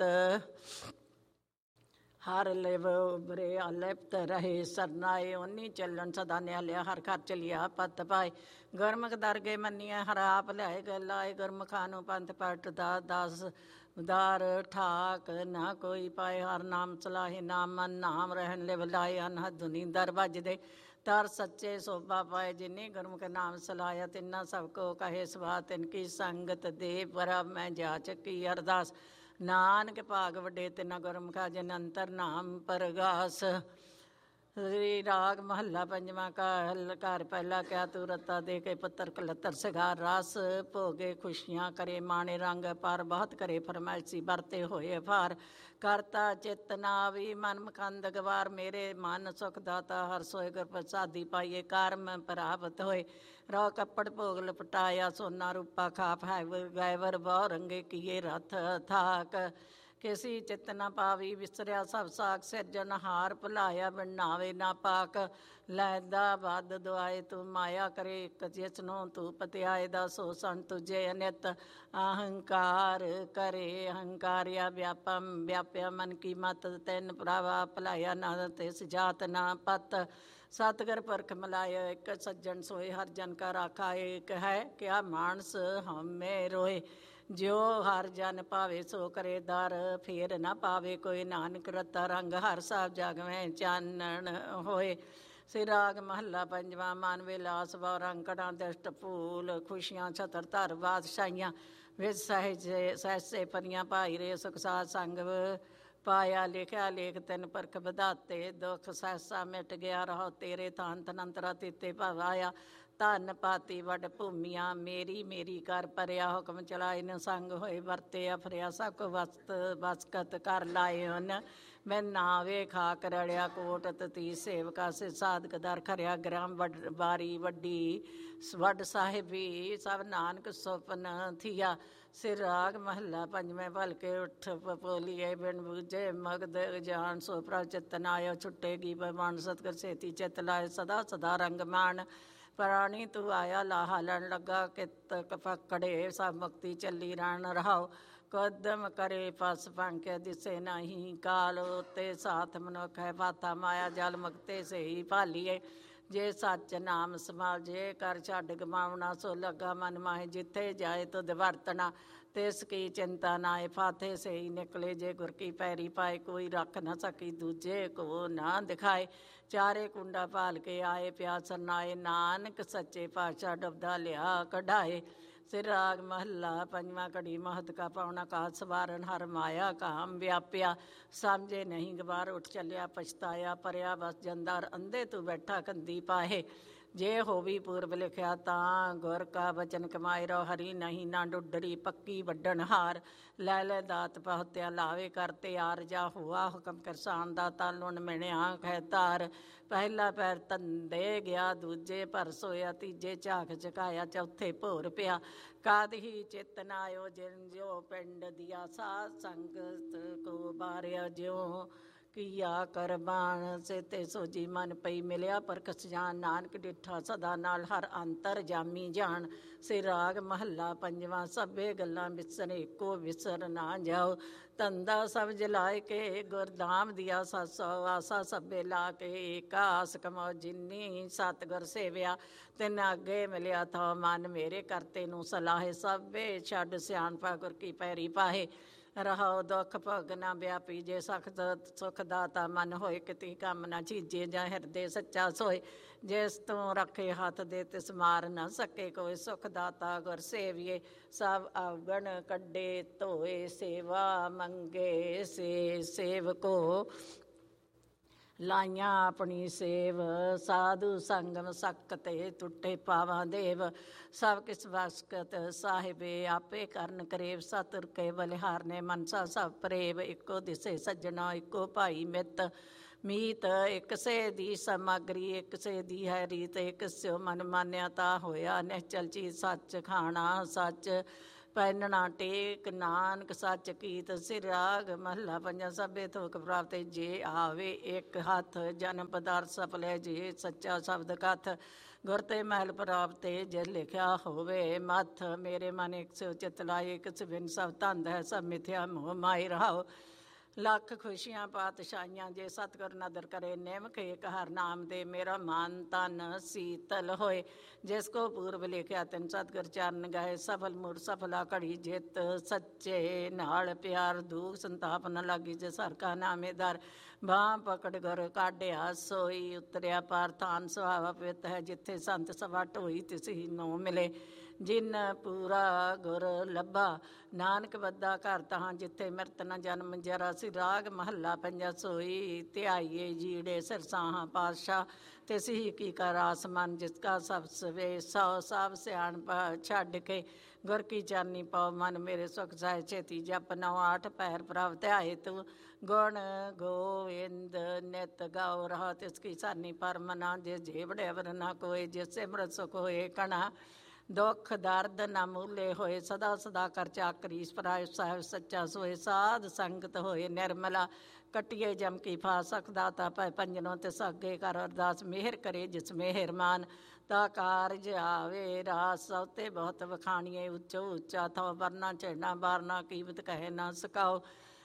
ਹਰ ਲਿਵ ਉਬਰੇ ਅਲਿਪਤ ਰਹੇ ਸਰਨਾਏ ਓਨੀ ਚੱਲਣ ਸਦਾ ਨਿਆਲਿਆ ਹਰ ਘਰ ਚਲਿਆ ਪਤ ਪਾਏ ਗੁਰਮੁਖ ਦਰਗੇ ਮੰਨੀਆਂ ਹਰ ਆਪ ਲਿਆਏ ਗਲਾਏ ਗੁਰਮੁਖਾਂ ਨੂੰ ਪੰਥ ਪਟ ਦਾ ਦਸ ਦਾਰ ਠਾਕ ਨਾ ਕੋਈ ਪਾਏ ਹਰ ਨਾਮ ਸਲਾਹੇ ਨਾਮ ਮਨ ਨਾਮ ਰਹਿਣ ਲਿਵ ਲਾਏ ਅਨਹਦ ਧੁਨੀ ਦਰ ਵੱਜਦੇ ਤਰ ਸੱਚੇ ਸੋਭਾ ਪਾਏ ਜਿਨੀ ਗੁਰਮੁਖ ਨਾਮ ਸਲਾਇਆ ਤਿੰਨਾ ਸਭ ਕੋ ਕਹੇ ਸਵਾ ਤਿਨ ਕੀ ਸੰਗਤ ਦੇ ਪਰਬ ਮੈਂ ਜਾ ਚੱਕੀ ਅਰਦਾਸ ਨਾਨਕ ਭਾਗ ਵੱਡੇ ਤਿੰਨਾ ਗੁਰਮੁਖਾ ਜਿਨ ਅੰਤਰ ਨਾਮ ਪਰਗਾਸ। ਸ੍ਰੀ ਰਾਗ ਮਹੱਲਾ ਪੰਜਵਾਂ ਘਰ ਪਹਿਲਾ ਕਿਆ ਤੂੰ ਰਤਾ ਦੇ ਕੇ ਪੁੱਤਰ ਕਲਤਰ ਸਿਗਾਰ ਰਸ ਭੋਗੇ ਖੁਸ਼ੀਆਂ ਕਰੇ ਮਾਣੇ ਰੰਗ ਪਰ ਬਹੁਤ ਕਰੇ ਫਰਮਾਇਸ਼ੀ ਵਰਤੇ ਹੋਏ ਭਾਰ ਕਰਤਾ ਚੇਤਨਾ ਵੀ ਮਨ ਮਕੰਦ ਗਵਾਰ ਮੇਰੇ ਮਨ ਸੁਖ ਦਾਤਾ ਹਰ ਸੋਏ ਗੁਰ ਪ੍ਰਸਾਦੀ ਪਾਈਏ ਕਰਮ ਪ੍ਰਾਪਤ ਹੋਏ ਰੋ ਕੱਪੜ ਭੋਗ ਲਪਟਾਇਆ ਸੋਨਾ ਰੂਪਾ ਖਾਪ ਹੈ ਗੈਵਰ ਬਹੁ ਰੰਗੇ ਕੀਏ ਰਥ ਥਾਕ ਕਿਸੀ ਚਿਤ ਨਾ ਪਾਵੀ ਵਿਸਰਿਆ ਸਭ ਸਾਖ ਸਿਰਜਣਹਾਰ ਭੁਲਾਇਆ ਬਣਾਵੇ ਨਾ ਪਾਕ ਲੈਦਾ ਵੱਧ ਦੁਆਏ ਤੂੰ ਮਾਇਆ ਕਰੇ ਇੱਕ ਜਿਸ ਨੂੰ ਤੂੰ ਪਤਿਆਏ ਦਾ ਸੋ ਸੰ ਤੁਝੇ ਅਨਿਤ ਅਹੰਕਾਰ ਕਰੇ ਅਹੰਕਾਰਿਆ ਵਿਆਪਿਆ ਮਨ ਕੀ ਮਤ ਤੈਨ ਭਰਾਵਾ ਭਲਾਇਆ ਨਾ ਤਿਸ ਜਾਤ ਨਾ ਪਤ ਸਤਿਗੁਰ ਪਰਖ ਮਲਾਇਆ ਇੱਕ ਸੱਜਣ ਸੋਏ ਹਰ ਜਨ ਕਾ ਰਾਖਾ ਏਕ ਹੈ ਕਿਆ ਮਾਨਸ ਹਮੇ ਰੋਏ ਜਿਉ ਹਰ ਜਨ ਭਾਵੇ ਸੋ ਕਰੇ ਦਰ ਫੇਰ ਨਾ ਪਾਵੇ ਕੋਈ ਨਾਨਕ ਰਤਾ ਰੰਗ ਹਰ ਸਾਹਿਬ ਜਗਵੇਂ ਚਾਨਣ ਹੋਏ। ਸ੍ਰੀ ਰਾਗ ਮਹੱਲਾ ਪੰਜਵਾਂ ਮਨ ਵਿਲਾਸ ਬਹੁ ਰੰਗੜਾਂ ਦਸ਼ਟ ਫੂਲ ਖੁਸ਼ੀਆਂ ਛਤਰ ਧਰ ਬਾਦਸ਼ਾਹੀਆਂ ਵਿੱਚ ਸਹਿਸੇ ਪਰੀਆਂ ਭਾਈ ਰੇ ਸੁਖ ਸਾਧ ਸੰਗ ਪਾਇਆ ਲਿਖਿਆ ਲੇਖ ਤਿੰਨ ਪਰਖ ਵਧਾਤੇ ਦੁੱਖ ਸਹਿਸਾ ਮਿਟ ਗਿਆ ਰਹੋ ਤੇਰੇ ਤਾਨ ਤਨੰਤਰਾ ਤੀਤੇ ਭਵਾਇਆ ਧਨ ਪਾਤੀ ਵੱਡ ਭੂਮੀਆਂ ਮੇਰੀ ਮੇਰੀ ਕਰ ਪਰਿਆ ਹੁਕਮ ਚਲਾਏ ਨ ਸੰਗ ਹੋਏ ਵਰਤੇ ਅਫਰਿਆ ਸਭ ਕੋ ਵਸਤ ਬਸਕਤ ਕਰ ਲਾਏ ਹਨ ਮੈਂ ਨਾਵੇ ਖਾਕ ਰੜਿਆ ਕੋਟ ਤਤੀ ਸੇਵਕਾ ਸੇ ਸਾਧਕ ਦਰ ਖਰਿਆ ਗ੍ਰਾਮ ਬਾਰੀ ਵੱਡੀ ਵੱਡ ਸਾਹਿਬੀ ਸਭ ਨਾਨਕ ਸੁਪਨ ਥੀਆ। ਸਿਰ ਰਾਗ ਮਹੱਲਾ ਪੰਜਵੇਂ ਭਲਕੇ ਉੱਠ ਪਪੋਲੀਏ ਬਿਨ ਬੂਝੇ ਮਗਧ ਜਾਨ ਸੋ ਪ੍ਰਭ ਚਿਤਨ ਆਇਓ ਛੁੱਟੇਗੀ ਬਮਾਨ ਸਤਿਗੁਰ ਸੇਤੀ ਚਿਤ ਲਾਏ ਸਦਾ ਸਦਾ ਰੰਗ ਮਾਨ ਪ੍ਰਾਣੀ ਤੂੰ ਆਇਆ ਲਾਹਾ ਲਣ ਲੱਗਾ ਕਿਤ ਪਕੜੇ ਸਭ ਮੁਕਤੀ ਚੱਲੀ ਰਣ ਰਹਾਓ ਕਦਮ ਕਰੇ ਪਸ ਪੰਕੇ ਦਿਸੇ ਨਹੀਂ ਕਾਲ ਉਤੇ ਸਾਥ ਮਨੁੱਖ ਹੈ ਬਾਤਾ ਮਾਇਆ ਜਲ ਮੁਕਤੇ ਸਹੀ ਭਾਲੀਏ ਜੇ ਸੱਚ ਨਾਮ ਸਮਾਜੇ ਕਰ ਛੱਡ ਗਮਾਉਣਾ ਸੋ ਲੱਗਾ ਮਨ ਮਾਹੇ ਜਿੱਥੇ ਜਾਏ ਤੁਧ ਵਰਤਣਾ ਤਿਸ ਕੀ ਚਿੰਤਾ ਨਾਏ ਫਾਥੇ ਸਹੀ ਨਿਕਲੇ ਜੇ ਗੁਰ ਕੀ ਪੈਰੀ ਪਾਏ ਕੋਈ ਰੱਖ ਨਾ ਸਕੀ ਦੂਜੇ ਕੋ ਨਾ ਦਿਖਾਏ ਚਾਰੇ ਕੁੰਡਾ ਭਾਲ ਕੇ ਆਏ ਪਿਆਸ ਨਾਏ ਨਾਨਕ ਸੱਚੇ ਪਾਤਸ਼ਾਹ ਡੁੱਬਦਾ ਲਿਆ ਕਢਾਏ। ਸਿਰ ਰਾਗ ਮਹੱਲਾ ਪੰਜਵਾਂ ਘੜੀ ਮਹਤ ਕਾ ਪਾਉਣਾ ਕਾ ਸਵਾਰਨ ਹਰ ਮਾਇਆ ਕਾਮ ਵਿਆਪਿਆ ਸਮਝੇ ਨਹੀਂ ਗਵਾਰ ਉੱਠ ਚੱਲਿਆ ਪਛਤਾਇਆ ਪਰਿਆ ਬਸ ਜੰਦਰ ਅੰਧੇ ਤੂੰ ਬੈਠਾ ਕੰਦੀ ਪਾਹੇ ਜੇ ਹੋਵੀ ਪੂਰਬ ਲਿਖਿਆ ਤਾਂ ਗੁਰ ਕਾ ਬਚਨ ਕਮਾਏ ਰੋ ਹਰੀ ਨਹੀਂ ਨਾ ਡੁੱਡਰੀ ਪੱਕੀ ਵੱਡਣ ਹਾਰ ਲੈ ਲੈ ਦਾਤ ਪਹੁਤਿਆ ਲਾਵੇ ਕਰਤੇ ਆਰ ਜਾ ਹੁਆ ਹੁਕਮ ਕਰਸਾਨ ਦਾ ਤਾਲੁਣ ਮਿਣਿਆ ਖੈ ਤਾਰ ਪਹਿਲਾ ਪੈਰ ਤੰਦੇ ਗਿਆ ਦੂਜੇ ਪਰ ਸੋਇਆ ਤੀਜੇ ਝਾਕ ਝਕਾਇਆ ਚੌਥੇ ਭੋਰ ਪਿਆ ਕਾਦ ਹੀ ਚਿਤਨ ਆਇਓ ਜਿਨ ਜੋ ਪਿੰਡ ਦਿਆ ਸਾਧ ਸੰਗਤ ਕੋ ਬਾਰਿਆ ਜਿਉ ਕੀਆ ਕਰਬਾਨ ਸੇ ਤੇ ਸੋਜੀ ਮਨ ਪਈ ਮਿਲਿਆ ਪਰਕਸ ਜਾਨ ਨਾਨਕ ਡਿਠਾ ਸਦਾ ਨਾਲ ਹਰ ਅੰਤਰ ਜਾਮੀ ਜਾਣ। ਸੇ ਰਾਗ ਮਹੱਲਾ ਪੰਜਵਾਂ ਸਭੇ ਗੱਲਾਂ ਵਿਸਰੇ ਕੋ ਵਿਸਰ ਨਾ ਜਾਓ ਧੰਦਾ ਸਭ ਜਲਾਏ ਕੇ ਗੁਰਧਾਮ ਦਿਆ ਸਸੋ ਆਸਾ ਸਭੇ ਲਾ ਕੇ ਏਕਾ ਆਸ ਕਮੋ ਜਿਨੀ ਸਤਿਗੁਰ ਸੇਵਿਆ ਤਿਨ ਅੱਗੇ ਮਿਲਿਆ ਥਾ ਮਨ ਮੇਰੇ ਕਰਤੇ ਨੂੰ ਸਲਾਹੇ ਸਭੇ ਛੱਡ ਸਿਆਣਪਾ ਗੁਰ ਕੀ ਪੈਰੀ ਪਾਹੇ ਰਹਾਓ ਦੁੱਖ ਭੋਗ ਨਾ ਵਿਆਪੀ ਜੇ ਸਖਤ ਸੁਖ ਦਾਤਾ ਮਨ ਹੋਏ ਕਿਤੀ ਕੰਮ ਨਾ ਚੀਜੇ ਜਾਂ ਹਿਰਦੇ ਸੱਚਾ ਸੋਏ ਜਿਸ ਤੋਂ ਰੱਖੇ ਹੱਥ ਦੇ ਤਿਸ ਮਾਰ ਨਾ ਸਕੇ ਕੋਈ ਸੁਖ ਦਾਤਾ ਗੁਰ ਸੇਵੀਏ ਸਭ ਅਵਗਣ ਕੱਢੇ ਧੋਏ ਸੇਵਾ ਮੰਗੇ ਸੇ ਸੇਵਕੋ ਲਾਈਆਂ ਆਪਣੀ ਸੇਵ ਸਾਧੂ ਸੰਗਮ ਸਕਤੇ ਟੁੱਟੇ ਪਾਵਾਂ ਦੇਵ ਸਭ ਕਿਸ ਵਸਕਤ ਸਾਹਿਬੇ ਆਪੇ ਕਰਨ ਕਰੇਵ ਸਤਿਰ ਕੇ ਬਲਿਹਾਰ ਨੇ ਮਨਸਾ ਸਭ ਪ੍ਰੇਵ ਇੱਕੋ ਦਿਸੇ ਸੱਜਣਾ ਇੱਕੋ ਭਾਈ ਮਿੱਤ ਮੀਤ ਇੱਕ ਸੇ ਦੀ ਸਮਗਰੀ, ਇੱਕ ਸੇ ਦੀ ਹੈ ਰੀਤ, ਇੱਕ ਸਿਓ ਮਨ ਮਾਨਿਆ ਤਾ ਹੋਇਆ ਨਿਹਚਲ ਚੀਜ਼ ਸੱਚ ਖਾਣਾ ਸੱਚ ਪਹਿਨਣਾ ਟੇਕ ਨਾਨਕ ਸੱਚ ਕੀਤ ਸਿਰਾਗ ਮਹੱਲਾ ਪੰਜਾ ਸਭੇ ਥੋਕ ਪ੍ਰਾਪਤ ਜੇ ਆਵੇ ਇੱਕ ਹੱਥ ਜਨਮ ਪਦਾਰਥ ਸਫਲੇ ਜੇ ਸੱਚਾ ਸ਼ਬਦ ਕਥ ਗੁਰ ਤੇ ਮਹਿਲ ਪ੍ਰਾਪਤੇ ਜੇ ਲਿਖਿਆ ਹੋਵੇ ਮੱਥ ਮੇਰੇ ਮਨ ਇੱਕ ਸਿਉ ਚਿਤ ਲਾਏ ਇੱਕ ਸਵਿਨ ਸਭ ਧੰਦ ਹੈ ਸਭ ਮਿਥਿਆ ਮੋਹ ਮਾਈ ਰਹਾਓ ਲੱਖ ਖੁਸ਼ੀਆਂ ਪਾਤਸ਼ਾਹੀਆਂ ਜੇ ਸਤਿਗੁਰ ਨਦਰ ਕਰੇ ਨਿਮਕ ਏਕ ਹਰ ਨਾਮ ਦੇ ਮੇਰਾ ਮਨ ਤਨ ਸੀਤਲ ਹੋਏ ਜਿਸ ਕੋ ਪੂਰਬ ਲਿਖਿਆ ਤਿਨ ਸਤਿਗੁਰ ਚਰਨ ਗਏ ਸਫਲ ਮੂੜ ਸਫਲਾ ਘੜੀ ਜਿੱਤ ਸੱਚੇ ਨਾਲ ਪਿਆਰ ਦੁਖ ਸੰਤਾਪ ਨ ਲਾਗੀ ਜੇ ਸਰ ਕਾ ਨਾਮੇਦਾਰ ਬਾਹ ਪਕੜ ਗੁਰ ਕਾਢਿਆ ਸੋਈ ਉਤਰਿਆ ਪਾਰ ਥਾਨ ਸੁਹਾਵਾ ਪਿਤ ਹੈ ਜਿੱਥੇ ਸੰਤ ਸਭਾ ਢੋਈ ਤਿਸੀ ਨੂੰ ਮਿਲੇ ਜਿਨ ਪੂਰਾ ਗੁਰ ਲੱਭਾ ਨਾਨਕ ਬੱਦਾ ਘਰ ਤਹਾਂ ਜਿੱਥੇ ਮਿਰਤ ਨ ਜਨਮ ਜਰਾ ਸੀ ਰਾਗ ਮਹੱਲਾ ਪੰਜਾ ਸੋਈ ਧਿਆਈਏ ਜੀੜੇ ਸਿਰਸਾਹਾਂ ਪਾਤਸ਼ਾਹ ਤੇ ਸਿਹੀ ਕੀ ਕਰ ਆਸਮਾਨ ਜਿਸ ਕਾ ਸਭ ਸਵੇ ਸੌ ਸਭ ਸਿਆਣਪ ਛੱਡ ਕੇ ਗੁਰ ਕੀ ਚਾਨੀ ਪਾਓ ਮਨ ਮੇਰੇ ਸੁਖ ਸਾਇ ਛੇਤੀ ਜਪ ਨੌ ਆਠ ਪੈਰ ਪ੍ਰਭ ਧਿਆਏ ਤੂੰ ਗੁਣ ਗੋਵਿੰਦ ਨਿਤ ਗਾਉ ਰਹਾ ਤਿਸ ਕੀ ਸਾਨੀ ਪਰਮਨਾ ਜੇ ਜੇਵੜੇ ਅਵਰ ਨਾ ਕੋਏ ਜਿਸ ਸਿਮਰਤ ਸੁਖ ਹੋਏ ਕਣਾ ਦੁੱਖ ਦਰਦ ਨਾ ਮੂਲੇ ਹੋਏ ਸਦਾ ਸਦਾ ਕਰ ਚਾਕਰੀ ਸਪਰਾਇ ਸਾਹਿਬ ਸੱਚਾ ਸੋਏ ਸਾਧ ਸੰਗਤ ਹੋਏ ਨਿਰਮਲਾ ਕਟਿਏ ਜਮ ਕੀ ਫਾ ਸਕਦਾ ਤਾ ਪੈ ਪੰਜਨੋਂ ਤੇ ਸਾਗੇ ਕਰ ਅਰਦਾਸ ਮਿਹਰ ਕਰੇ ਜਿਸ ਮਿਹਰਮਾਨ ਤਾ ਕਾਰਜ ਆਵੇ ਰਾਸ ਸੌਤੇ ਬਹੁਤ ਵਖਾਣੀਏ ਉੱਚੋ ਉੱਚਾ ਥੋ ਵਰਨਾ ਚੜਨਾ ਬਾਰਨਾ ਕੀਮਤ ਕਹੇ ਨਾ ਸਕਾਓ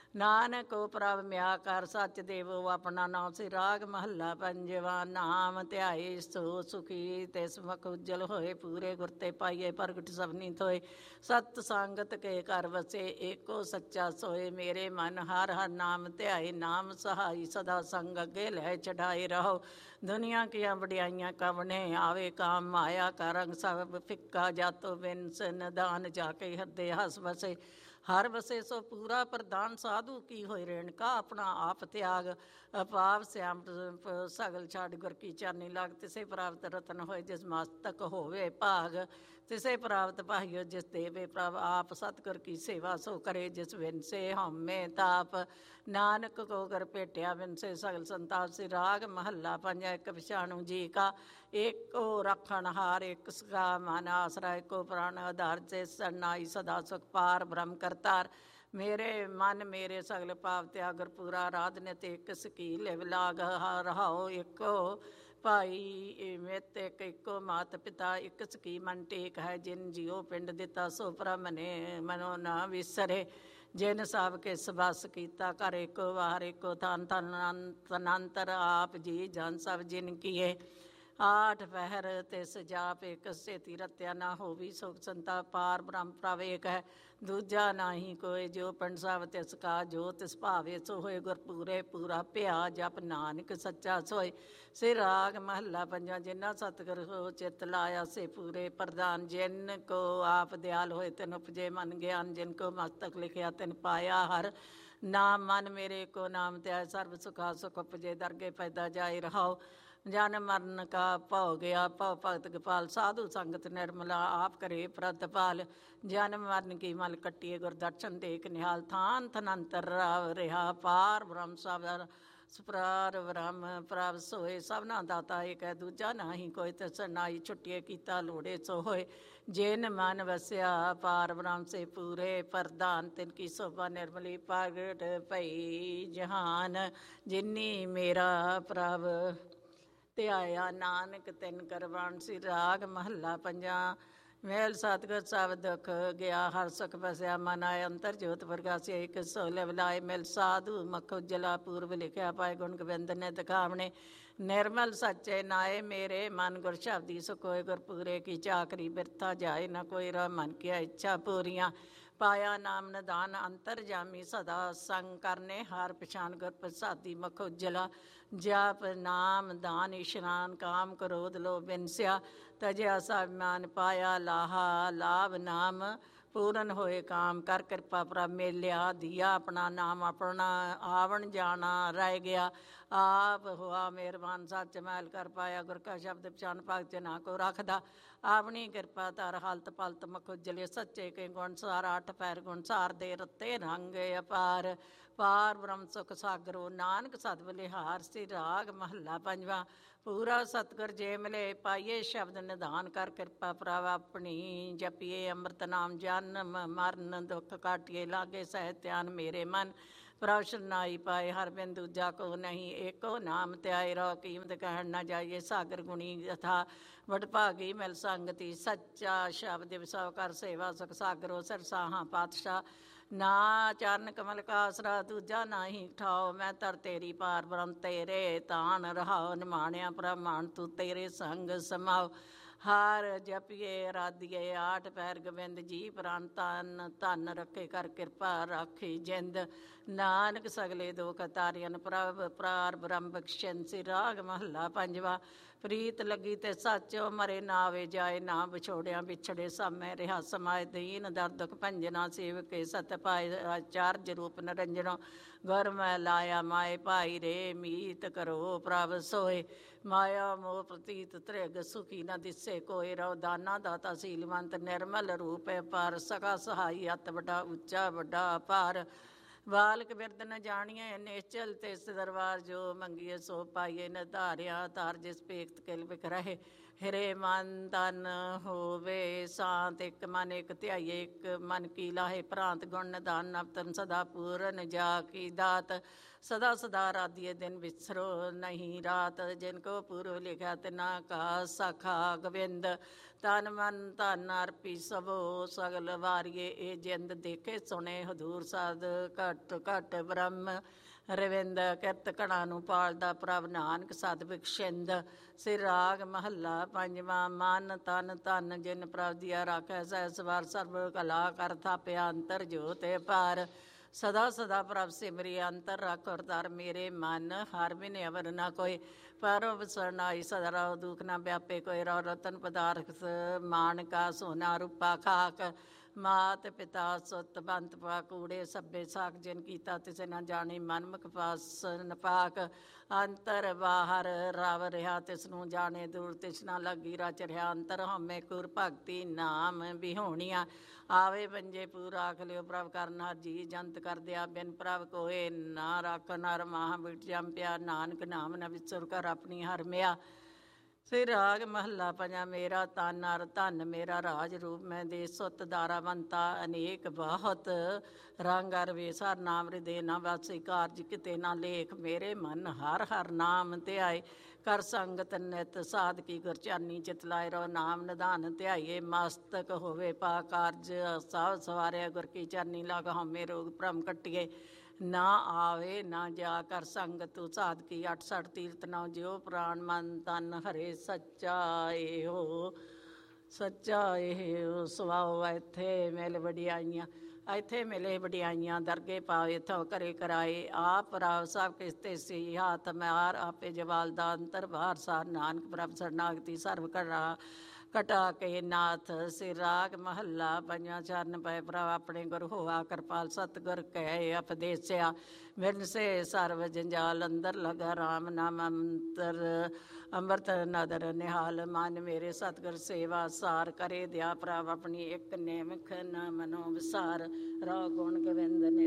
ਨਾਨਕ ਪ੍ਰਭ ਮਿਆ ਕਰ ਸੱਚ ਦੇਵੋ ਆਪਣਾ ਨਾਮ ਸੇ ਰਾਗ ਮਹੱਲਾ ਪੰਜਵਾ ਨਾਮ ਧਿਆਏ ਸੋ ਸੁਖੀ ਤਿਸ ਮੁਖ ਉਜਲ ਹੋਏ ਪੂਰੇ ਗੁਰ ਤੇ ਪਾਈਏ ਪ੍ਰਗਟ ਸਭਨੀ ਥੋਏ ਸਤ ਸੰਗਤ ਕੇ ਘਰ ਵਸੇ ਏਕੋ ਸੱਚਾ ਸੋਏ ਮੇਰੇ ਮਨ ਹਰ ਹਰ ਨਾਮ ਧਿਆਏ ਨਾਮ ਸਹਾਈ ਸਦਾ ਸੰਗ ਅੱਗੇ ਲੈ ਚੜਾਏ ਰਹੋ ਦੁਨੀਆ ਕੀਆਂ ਵਡਿਆਈਆਂ ਕਵਣੇ ਆਵੇ ਕਾਮ ਮਾਇਆ ਕਾ ਰੰਗ ਸਭ ਫਿੱਕਾ ਜਾਤੋ ਬਿਨਸ ਨਿਦਾਨ ਜਾ ਕੇ ਹਿਰਦੇ ਹਸ ਵਸੇ ਹਰ ਵਸੇ ਸੋ ਪੂਰਾ ਪ੍ਰਦਾਨ ਸਾਧੂ ਕੀ ਹੋਏ ਰੇਣਕਾ ਆਪਣਾ ਆਪ ਤਿਆਗ ਅਪਾਪ ਸਿਆਮ ਸਗਲ ਛਾੜ ਗੁਰ ਕੀ ਚਾਨੀ ਲਾਗ ਤਿਸੇ ਪ੍ਰਾਪਤ ਰਤਨ ਹੋਏ ਜਿਸ ਮਸਤਕ ਹੋਵੇ ਭਾਗ ਤਿਸੇ ਪ੍ਰਾਪਤ ਭਾਈਓ ਜਿਸ ਦੇਵੇ ਪ੍ਰਭ ਆਪ ਸਤਿਗੁਰ ਕੀ ਸੇਵਾ ਸੋ ਕਰੇ ਜਿਸ ਵਿਨਸੇ ਹਉਮੈ ਤਾਪ ਨਾਨਕ ਕੋ ਕਰ ਭੇਟਿਆ ਵਿਨਸੇ ਸਗਲ ਸੰਤਾਪ ਸੇ ਰਾਗ ਮਹੱਲਾ ਪੰਜਾ ਇੱਕ ਪਛਾਣੂ ਜੀ ਕਾ ਏਕੋ ਰੱਖਣ ਹਾਰ ਇੱਕ ਸਗਾ ਮਨ ਆਸਰਾ ਏਕੋ ਪ੍ਰਾਣ ਆਧਾਰ ਤੇ ਸਰਨਾਈ ਸਦਾ ਸੁਖ ਪਾਰ ਬ੍ਰਹਮ ਕਰਤਾਰ ਮੇਰੇ ਮਨ ਮੇਰੇ ਸਗਲ ਪਾਪ ਤਿਆਗਰ ਪੂਰਾ ਆਰਾਧਨ ਤੇ ਇੱਕ ਸਕੀ ਲਿਵ ਲਾਗ ਰਹਾਓ ਇੱਕੋ ਭਾਈ ਮਿਤ ਇੱਕ ਇੱਕੋ ਮਾਤ ਪਿਤਾ ਇੱਕ ਸਕੀ ਮਨ ਟੇਕ ਹੈ ਜਿਨ ਜਿਉ ਪਿੰਡ ਦਿੱਤਾ ਸੋ ਪ੍ਰਮਨੇ ਮਨੋ ਨਾ ਵਿਸਰੇ ਜਿਨ ਸਭ ਕੇ ਸਬਸ ਕੀਤਾ ਘਰ ਇੱਕੋ ਵਾਰ ਇੱਕੋ ਥਨ ਤਨੰਤਰ ਆਪ ਜੀ ਜਨ ਸਭ ਜਿਨ ਕੀਏ ਆਠ ਪਹਿਰ ਤਿਸ ਜਾਪ ਇੱਕ ਸੇਤੀ ਰਤਿਆ ਨਾ ਹੋਵੀ ਸੁਖ ਸੰਤਾ ਪਾਰ ਬ੍ਰਹਮ ਪ੍ਰਭ ਏਕ ਹੈ ਦੂਜਾ ਨਾਹੀ ਕੋਈ ਜੋ ਪਿੰਡ ਸਭ ਤਿਸ ਕਾ ਜੋ ਤਿਸ ਭਾਵੇ ਸੋ ਹੋਏ ਗੁਰ ਪੂਰੇ ਪੂਰਾ ਭਿਆ ਜਪ ਨਾਨਕ ਸੱਚਾ ਸੋਏ ਸੇ ਰਾਗ ਮਹੱਲਾ ਪੰਜਾ ਜਿਨ੍ਹਾਂ ਸਤਿਗੁਰ ਹੋ ਚਿਤ ਲਾਇਆ ਸੇ ਪੂਰੇ ਪ੍ਰਦਾਨ ਜਿਨ ਕੋ ਆਪ ਦਿਆਲ ਹੋਏ ਤਿਨ ਉਪਜੇ ਮਨ ਗਿਆਨ ਜਿਨ ਕੋ ਮਸਤਕ ਲਿਖਿਆ ਤਿਨ ਪਾਇਆ ਹਰ ਨਾਮ ਮਨ ਮੇਰੇ ਕੋ ਨਾਮ ਤੇ ਸਰਬ ਸੁਖਾ ਸੁਖ ਉਪਜੇ ਦਰਗੇ ਪੈਦਾ ਜਾਏ ਰਹਾਓ ਜਨ ਮਰਨ ਕਾ ਭਉ ਗਿਆ ਭਉ ਭਗਤ ਗੋਪਾਲ ਸਾਧੂ ਸੰਗਤ ਨਿਰਮਲਾ ਆਪ ਕਰੇ ਪ੍ਰਤਪਾਲ ਜਨਮ ਮਰਨ ਕੀ ਮਲ ਕੱਟੀਏ ਗੁਰ ਦਰਸ਼ਨ ਦੇਖ ਨਿਹਾਲ ਥਾਨ ਥਨੰਤਰ ਰਾਵ ਰਿਹਾ ਪਾਰ ਬ੍ਰਹਮ ਸਭ ਸੁਪਰਾਰ ਬ੍ਰਹਮ ਪ੍ਰਭ ਸੋਏ ਸਭਨਾ ਦਾਤਾ ਏਕ ਹੈ ਦੂਜਾ ਨਾਹੀ ਕੋਈ ਤਿਸ ਨਾਈ ਛੁੱਟੀਏ ਕੀਤਾ ਲੋੜੇ ਸੋ ਹੋਏ ਜਿਨ ਮਨ ਵਸਿਆ ਪਾਰ ਬ੍ਰਹਮ ਸੇ ਪੂਰੇ ਪ੍ਰਧਾਨ ਤਿਨ ਕੀ ਸੋਭਾ ਨਿਰਮਲੀ ਪ੍ਰਗਟ ਭਈ ਜਹਾਨ ਜਿਨੀ ਮੇਰਾ ਪ੍ਰਭ ਧਿਆਇਆ ਨਾਨਕ ਤਿਨ ਕਰਵਾਣ ਸੀ ਰਾਗ ਮਹੱਲਾ ਪੰਜਾ ਮਹਿਲ ਸਤਿਗੁਰ ਸਭ ਦੁਖ ਗਿਆ ਹਰ ਸੁਖ ਬਸਿਆ ਮਨ ਆਏ ਅੰਤਰ ਜੋਤ ਪ੍ਰਗਾਸਿਆ ਇੱਕ ਸੋਲੇ ਬਲਾਏ ਮਿਲ ਸਾਧੂ ਮਖ ਉਜਲਾ ਪੂਰਬ ਲਿਖਿਆ ਪਾਏ ਗੁਣ ਗੋਬਿੰਦ ਨੇ ਦਿਖਾਵਣੇ ਨਿਰਮਲ ਸੱਚੇ ਨਾਏ ਮੇਰੇ ਮਨ ਗੁਰ ਸ਼ਬਦੀ ਸੁਖ ਹੋਏ ਗੁਰ ਪੂਰੇ ਕੀ ਚਾਕਰੀ ਬਿਰਥਾ ਜਾਏ ਨਾ ਕੋਈ ਰਾ ਮਨ ਕੀ ਇੱਛਾ ਪੂਰੀਆਂ ਪਾਇਆ ਨਾਮ ਨਿਦਾਨ ਅੰਤਰ ਜਾਮੀ ਸਦਾ ਸੰਗ ਕਰਨੇ ਹਰ ਪਛਾਨ ਗੁਰ ਪ੍ਰਸਾਦੀ ਮਖ ਉਜਲਾ ਜਾਪ ਨਾਮ ਦਾਨ ਇਸ਼ਨਾਨ ਕਾਮ ਕ੍ਰੋਧ ਲੋਭ ਬਿਨਸਿਆ ਤਜਿਆ ਸਭਮਾਨ ਪਾਇਆ ਲਾਹਾ ਲਾਭ ਨਾਮ ਪੂਰਨ ਹੋਏ ਕਾਮ ਕਰ ਕਿਰਪਾ ਪ੍ਰਭ ਮੇਲਿਆ ਦੀਆ ਆਪਣਾ ਨਾਮ ਆਪਣਾ ਆਵਣ ਜਾਣਾ ਰਹਿ ਗਿਆ ਆਪ ਹੋਆ ਮਿਹਰਬਾਨ ਸੱਚ ਮਹਿਲ ਕਰ ਪਾਇਆ ਗੁਰ ਕਾ ਸ਼ਬਦ ਪਛਾਨ ਭਗਤ ਨਾ ਕੋ ਰੱਖਦਾ ਆਪਣੀ ਕਿਰਪਾ ਧਰ ਹਲਤ ਪਲਤ ਮਖ ਉਜਲੇ ਸੱਚੇ ਕੇ ਗੁਣ ਸਾਰ ਅੱਠ ਪੈਰ ਗੁਣ ਸਾਰ ਦੇ ਰਤੇ ਰੰਗ ਅਪਾਰ ਪਾਰ ਬ੍ਰਹਮ ਸੁਖ ਸਾਗਰੋ ਨਾਨਕ ਸਦ ਬਲਿਹਾਰ। ਸ੍ਰੀ ਰਾਗ ਮਹੱਲਾ ਪੰਜਵਾਂ। ਪੂਰਾ ਸਤਿਗੁਰ ਜੇ ਮਿਲੇ ਪਾਈਏ ਸ਼ਬਦ ਨਿਧਾਨ ਕਰ ਕਿਰਪਾ ਪ੍ਰਭ ਆਪਣੀ। ਜਪੀਏ ਅੰਮ੍ਰਿਤ ਨਾਮ ਜਨਮ ਮਰਨ ਦੁੱਖ ਕਾਟੀਏ ਲਾਗੇ ਸਹਿ ਧਿਆਨ ਮੇਰੇ ਮਨ। ਪ੍ਰਭ ਸ਼ਰਨਾਈ ਪਾਏ ਹਰ ਬਿਨ ਦੂਜਾ ਕੋ ਨਹੀਂ। ਏਕੋ ਨਾਮ ਧਿਆਏ ਰਹੁ ਕੀਮਤ ਕਹਿਣ ਨਾ ਜਾਈਏ। ਸਾਗਰ ਗੁਣੀ ਯਥਾ ਵਡਭਾਗੀ ਮਿਲ ਸੰਗਤੀ। ਸੱਚਾ ਸ਼ਬਦ ਵਿਸਵ ਕਰ ਸੇਵਾ ਸੁਖ ਸਾਗਰੋ। ਸਰਸਾਹਾਂ ਪਾਤਸ਼ਾਹ ਨਾ ਚਰਨ ਕਮਲ ਕਾ ਆਸਰਾ ਦੂਜਾ ਨਾਹੀ ਠਾਓ। ਮੈਂ ਤਰ ਤੇਰੀ ਪਾਰ ਬ੍ਰਹਮ ਤੇਰੇ ਤਾਣ ਰਹਾਓ। ਨਿਮਾਣਿਆ ਪ੍ਰਮਾਣ ਤੂੰ ਤੇਰੇ ਸੰਗ ਸਮਾਓ। ਹਾਰ ਜਪੀਏ ਰਾਧੀਏ ਆਠ ਪੈਰ ਗੋਬਿੰਦ ਜੀ ਪ੍ਰਾਨ ਤਨ ਧਨ ਰੱਖੇ ਕਰ ਕਿਰਪਾ ਰਾਖੀ ਜਿੰਦ। ਨਾਨਕ ਸਗਲੇ ਦੁਖ ਤਾਰਿਅਨ ਪ੍ਰਭ ਪ੍ਰਾਰ ਬ੍ਰਹਮ ਬਖਸ਼ਣ। ਸ੍ਰੀ ਰਾਗ ਮਹੱਲਾ ਪੰਜਵਾਂ। ਪ੍ਰੀਤ ਲੱਗੀ ਤੇ ਸੱਚੋ ਮਰੇ ਨਾ ਆਵੇ ਜਾਏ। ਨਾ ਵਿਛੋੜਿਆ ਵਿਛੜੇ ਸਾਮੈ ਰਿਹਾ ਸਮਾਏ। ਦੀਨ ਦਰ ਦੁਖ ਭੰਜਨਾ ਸੇਵਕੇ ਸਤ ਪਾਏ। ਆਚਾਰਜ ਰੂਪ ਨਰੰਜਨੋ ਗੁਰ ਮੈਂ ਲਾਇਆ। ਮਾਏ ਭਾਈ ਰੇ ਮੀਤ ਕਰੋ ਪ੍ਰਭ ਸੋਏ। ਮਾਇਆ ਮੋਹ ਪ੍ਰਤੀਤ ਤ੍ਰਿਗ ਸੁਖੀ ਨ ਦਿਸੇ ਕੋਇ। ਰਉ ਦਾਨਾ ਦਾਤਾ ਸੀਲਵੰਤ ਨਿਰਮਲ ਰੂਪ ਪਰ। ਸਕਾ ਸਹਾਈ ਅਤ ਵੱਡਾ ਉੱਚਾ ਵੱਡਾ ਅਪਾਰ। ਬਾਲਕ ਬਿਰਦ ਨ ਜਾਣੀਏ ਨਿਸ਼ਚਲ ਤਿਸ ਦਰਬਾਰ। ਜੋ ਮੰਗੀਏ ਸੋ ਪਾਈਏ ਨਿਧਾਰਿਆ ਧਾਰ। ਜਿਸ ਪੇਖਤ ਕਿਲ ਬਿਖ ਰਹੇ ਹਿਰੇ ਮਨ ਤਨ ਹੋਵੇ ਸ਼ਾਂਤ। ਇੱਕ ਮਨ ਇੱਕ ਧਿਆਈਏ ਇੱਕ ਮਨ ਕੀ ਲਾਹੇ ਭਰਾਂਤ। ਗੁਣ ਨਿਧਾਨ ਨਵਤਨ ਸਦਾ ਪੂਰਨ ਜਾ ਕੀ ਦਾਤ। ਸਦਾ ਸਦਾ ਰਾਧੀਏ ਦਿਨ ਵਿਸਰੋ ਨਹੀਂ ਰਾਤ। ਜਿਨ ਕੋ ਪੂਰਵ ਲਿਖਿਆ ਤਿਨਾ ਕਾ ਸਖਾ ਗੋਬਿੰਦ। ਤਨ ਮਨ ਧਨ ਅਰਪੀ ਸਭੋ ਸਗਲ ਵਾਰੀਏ। ਇਹ ਜਿੰਦ ਦੇਖੇ ਸੁਣੇ ਹਦੂਰ ਸਦ ਘਟ ਘਟ ਬ੍ਰਹਮ ਰਵਿੰਦ। ਕਿਰਤ ਕਣਾ ਨੂੰ ਪਾਲਦਾ ਪ੍ਰਭ ਨਾਨਕ ਸਦ ਬਖਸ਼ਿੰਦ। ਸ੍ਰੀ ਰਾਗ ਮਹੱਲਾ ਪੰਜਵਾਂ। ਮਨ ਤਨ ਧਨ ਜਿਨ ਪ੍ਰਭ ਦੀਆ ਰਾਖੈ ਸਹਿ ਸਵਾਰ। ਸਰਬ ਕਲਾ ਕਰ ਥਾਪਿਆ ਅੰਤਰ ਜੋਤ ਪਾਰ। ਸਦਾ ਸਦਾ ਪ੍ਰਭ ਸਿਮਰੀ ਅੰਤਰ ਰੱਖ ਅਵਤਾਰ ਮੇਰੇ ਮਨ। ਹਰ ਬਿਨ ਅਵਰ ਨਾ ਕੋਈ ਪਰਬ ਸਰਨਾਈ। ਸਦਾ ਰਹੁ ਦੁਖ ਨਾ ਵਿਆਪੇ ਕੋਈ। ਰਹੁ ਰਤਨ ਪਦਾਰਥ ਮਾਨਕਾ ਸੋਨਾ ਰੂਪਾ ਖਾਕ। ਮਾਤ ਪਿਤਾ ਸੁਤ ਬੰਤ ਪਾ ਕੂੜੇ ਸਭੇ ਸਾਖ। ਜਿਨ ਕੀਤਾ ਤਿਸੇ ਨਾ ਜਾਣੀ ਮਨ ਮੁਖ ਪਾਸ ਨਪਾਕ। ਅੰਤਰ ਬਾਹਰ ਰਵ ਰਿਹਾ ਤਿਸ ਨੂੰ ਜਾਣੇ। ਦੂਰ ਤਿਸ ਨਾ ਲੱਗੀ ਰਚ ਰਿਹਾ ਅੰਤਰ ਹਉਮੈ ਕੁਰ। ਭਗਤੀ ਨਾਮ ਬਿਹੋਣੀਆਂ ਆਵੇ ਬੰਜੇ ਪੂਰ। ਆਖ ਲਿਓ ਪ੍ਰਭ ਕਰਨ ਹਰ ਜੀ ਜੰਤ ਕਰ ਦਿਆ। ਬਿਨ ਪ੍ਰਭ ਕੋਏ ਨਾ ਰੱਖ ਨਰ ਮਾਹ ਬਿਟ ਜੰਪਿਆ। ਨਾਨਕ ਨਾਮ ਨ ਵਿਸਰ ਕਰ ਆਪਣੀ ਹਰ ਮਿਆ। ਸ੍ਰੀ ਰਾਗ ਮਹੱਲਾ ਪੰਜਵਾਂ। ਮੇਰਾ ਤਨ ਅਰ ਧਨ ਮੇਰਾ ਰਾਜ ਰੂਪ। ਮੈਂ ਦੇ ਸੁਤ ਦਾਰਾਵੰਤਾ ਅਨੇਕ ਬਹੁਤ। ਰੰਗ ਅਰ ਵੇਸ ਹਰ ਨਾਮ ਹਿਰਦੇ ਨਾ ਵਾਸੀ। ਕਾਰਜ ਕਿਤੇ ਨਾ ਲੇਖ ਮੇਰੇ ਮਨ ਹਰ ਹਰ ਨਾਮ ਧਿਆਏ। ਕਰ ਸੰਗਤ ਨਿਤ ਸਾਧਕੀ ਗੁਰਚਰਨੀ ਚਿਤ ਲਾਏ। ਰਹੁ ਨਾਮ ਨਿਧਾਨ ਧਿਆਈਏ। ਮਸਤਕ ਹੋਵੇ ਪਾ ਕਾਰਜ ਸਭ ਸਵਾਰਿਆ। ਗੁਰ ਕੀ ਚਰਨੀ ਲਗ ਹਉਮੈ ਰੋਗ ਭ੍ਰਮ ਕੱਟੀਏ। ਨਾ ਆਵੇ ਨਾ ਜਾ ਕਰ ਸੰਗ ਤੂੰ ਸਾਧਕੀ। 68 ਤੀਰਥ ਨੌ ਜਿਉ ਪ੍ਰਾਣ ਮਨ ਤਨ ਹਰੇ। ਸੱਚਾ ਇਹੋ ਸੱਚਾ ਇਹੋ ਸੁਭਾਉ। ਇੱਥੇ ਮਿਲ ਵਡਿਆਈਆਂ ਇੱਥੇ ਮਿਲੇ ਵਡਿਆਈਆਂ। ਦਰਗੇ ਪਾਵੇ ਇੱਥੋਂ ਘਰੇ ਕਰਾਏ। ਆਪ ਰਾਵ ਸਭ ਕਿਸ ਤੇ ਸੀ ਹਾਥ ਮਾਰ। ਆਪੇ ਜਵਾਲ ਦਾ ਅੰਤਰ ਬਾਹਰ ਸਾਰ। ਨਾਨਕ ਪ੍ਰਭ ਸਰਨਾਗਤੀ ਸਰਬ ਕਰਾ ਕਟਾ ਕੇ ਨਾਥ। ਸ੍ਰੀ ਰਾਗ ਮਹੱਲਾ ਪੰਜਵਾਂ। ਚਰਨ ਪਏ ਪ੍ਰਭ ਆਪਣੇ ਗੁਰ ਹੋਆ ਕਿਰਪਾਲ। ਸਤਿਗੁਰ ਕਹਿ ਉਪਦੇਸਿਆ ਮਿਰਨ ਸੇ ਸਰਬ ਜੰਜਾਲ। ਅੰਦਰ ਲਗਾ ਰਾਮ ਨਾਮ ਅੰਤਰ ਅੰਮ੍ਰਿਤ ਨਦਰ ਨਿਹਾਲ। ਮਨ ਮੇਰੇ ਸਤਿਗੁਰ ਸੇਵਾ ਸਾਰ। ਕਰੇ ਦਿਆ ਪ੍ਰਭ ਆਪਣੀ ਇੱਕ ਨਿਮਖ ਨ ਮਨੋ ਵਿਸਾਰ। ਰਹੁ ਗੁਣ ਗੋਬਿੰਦ ਨੇ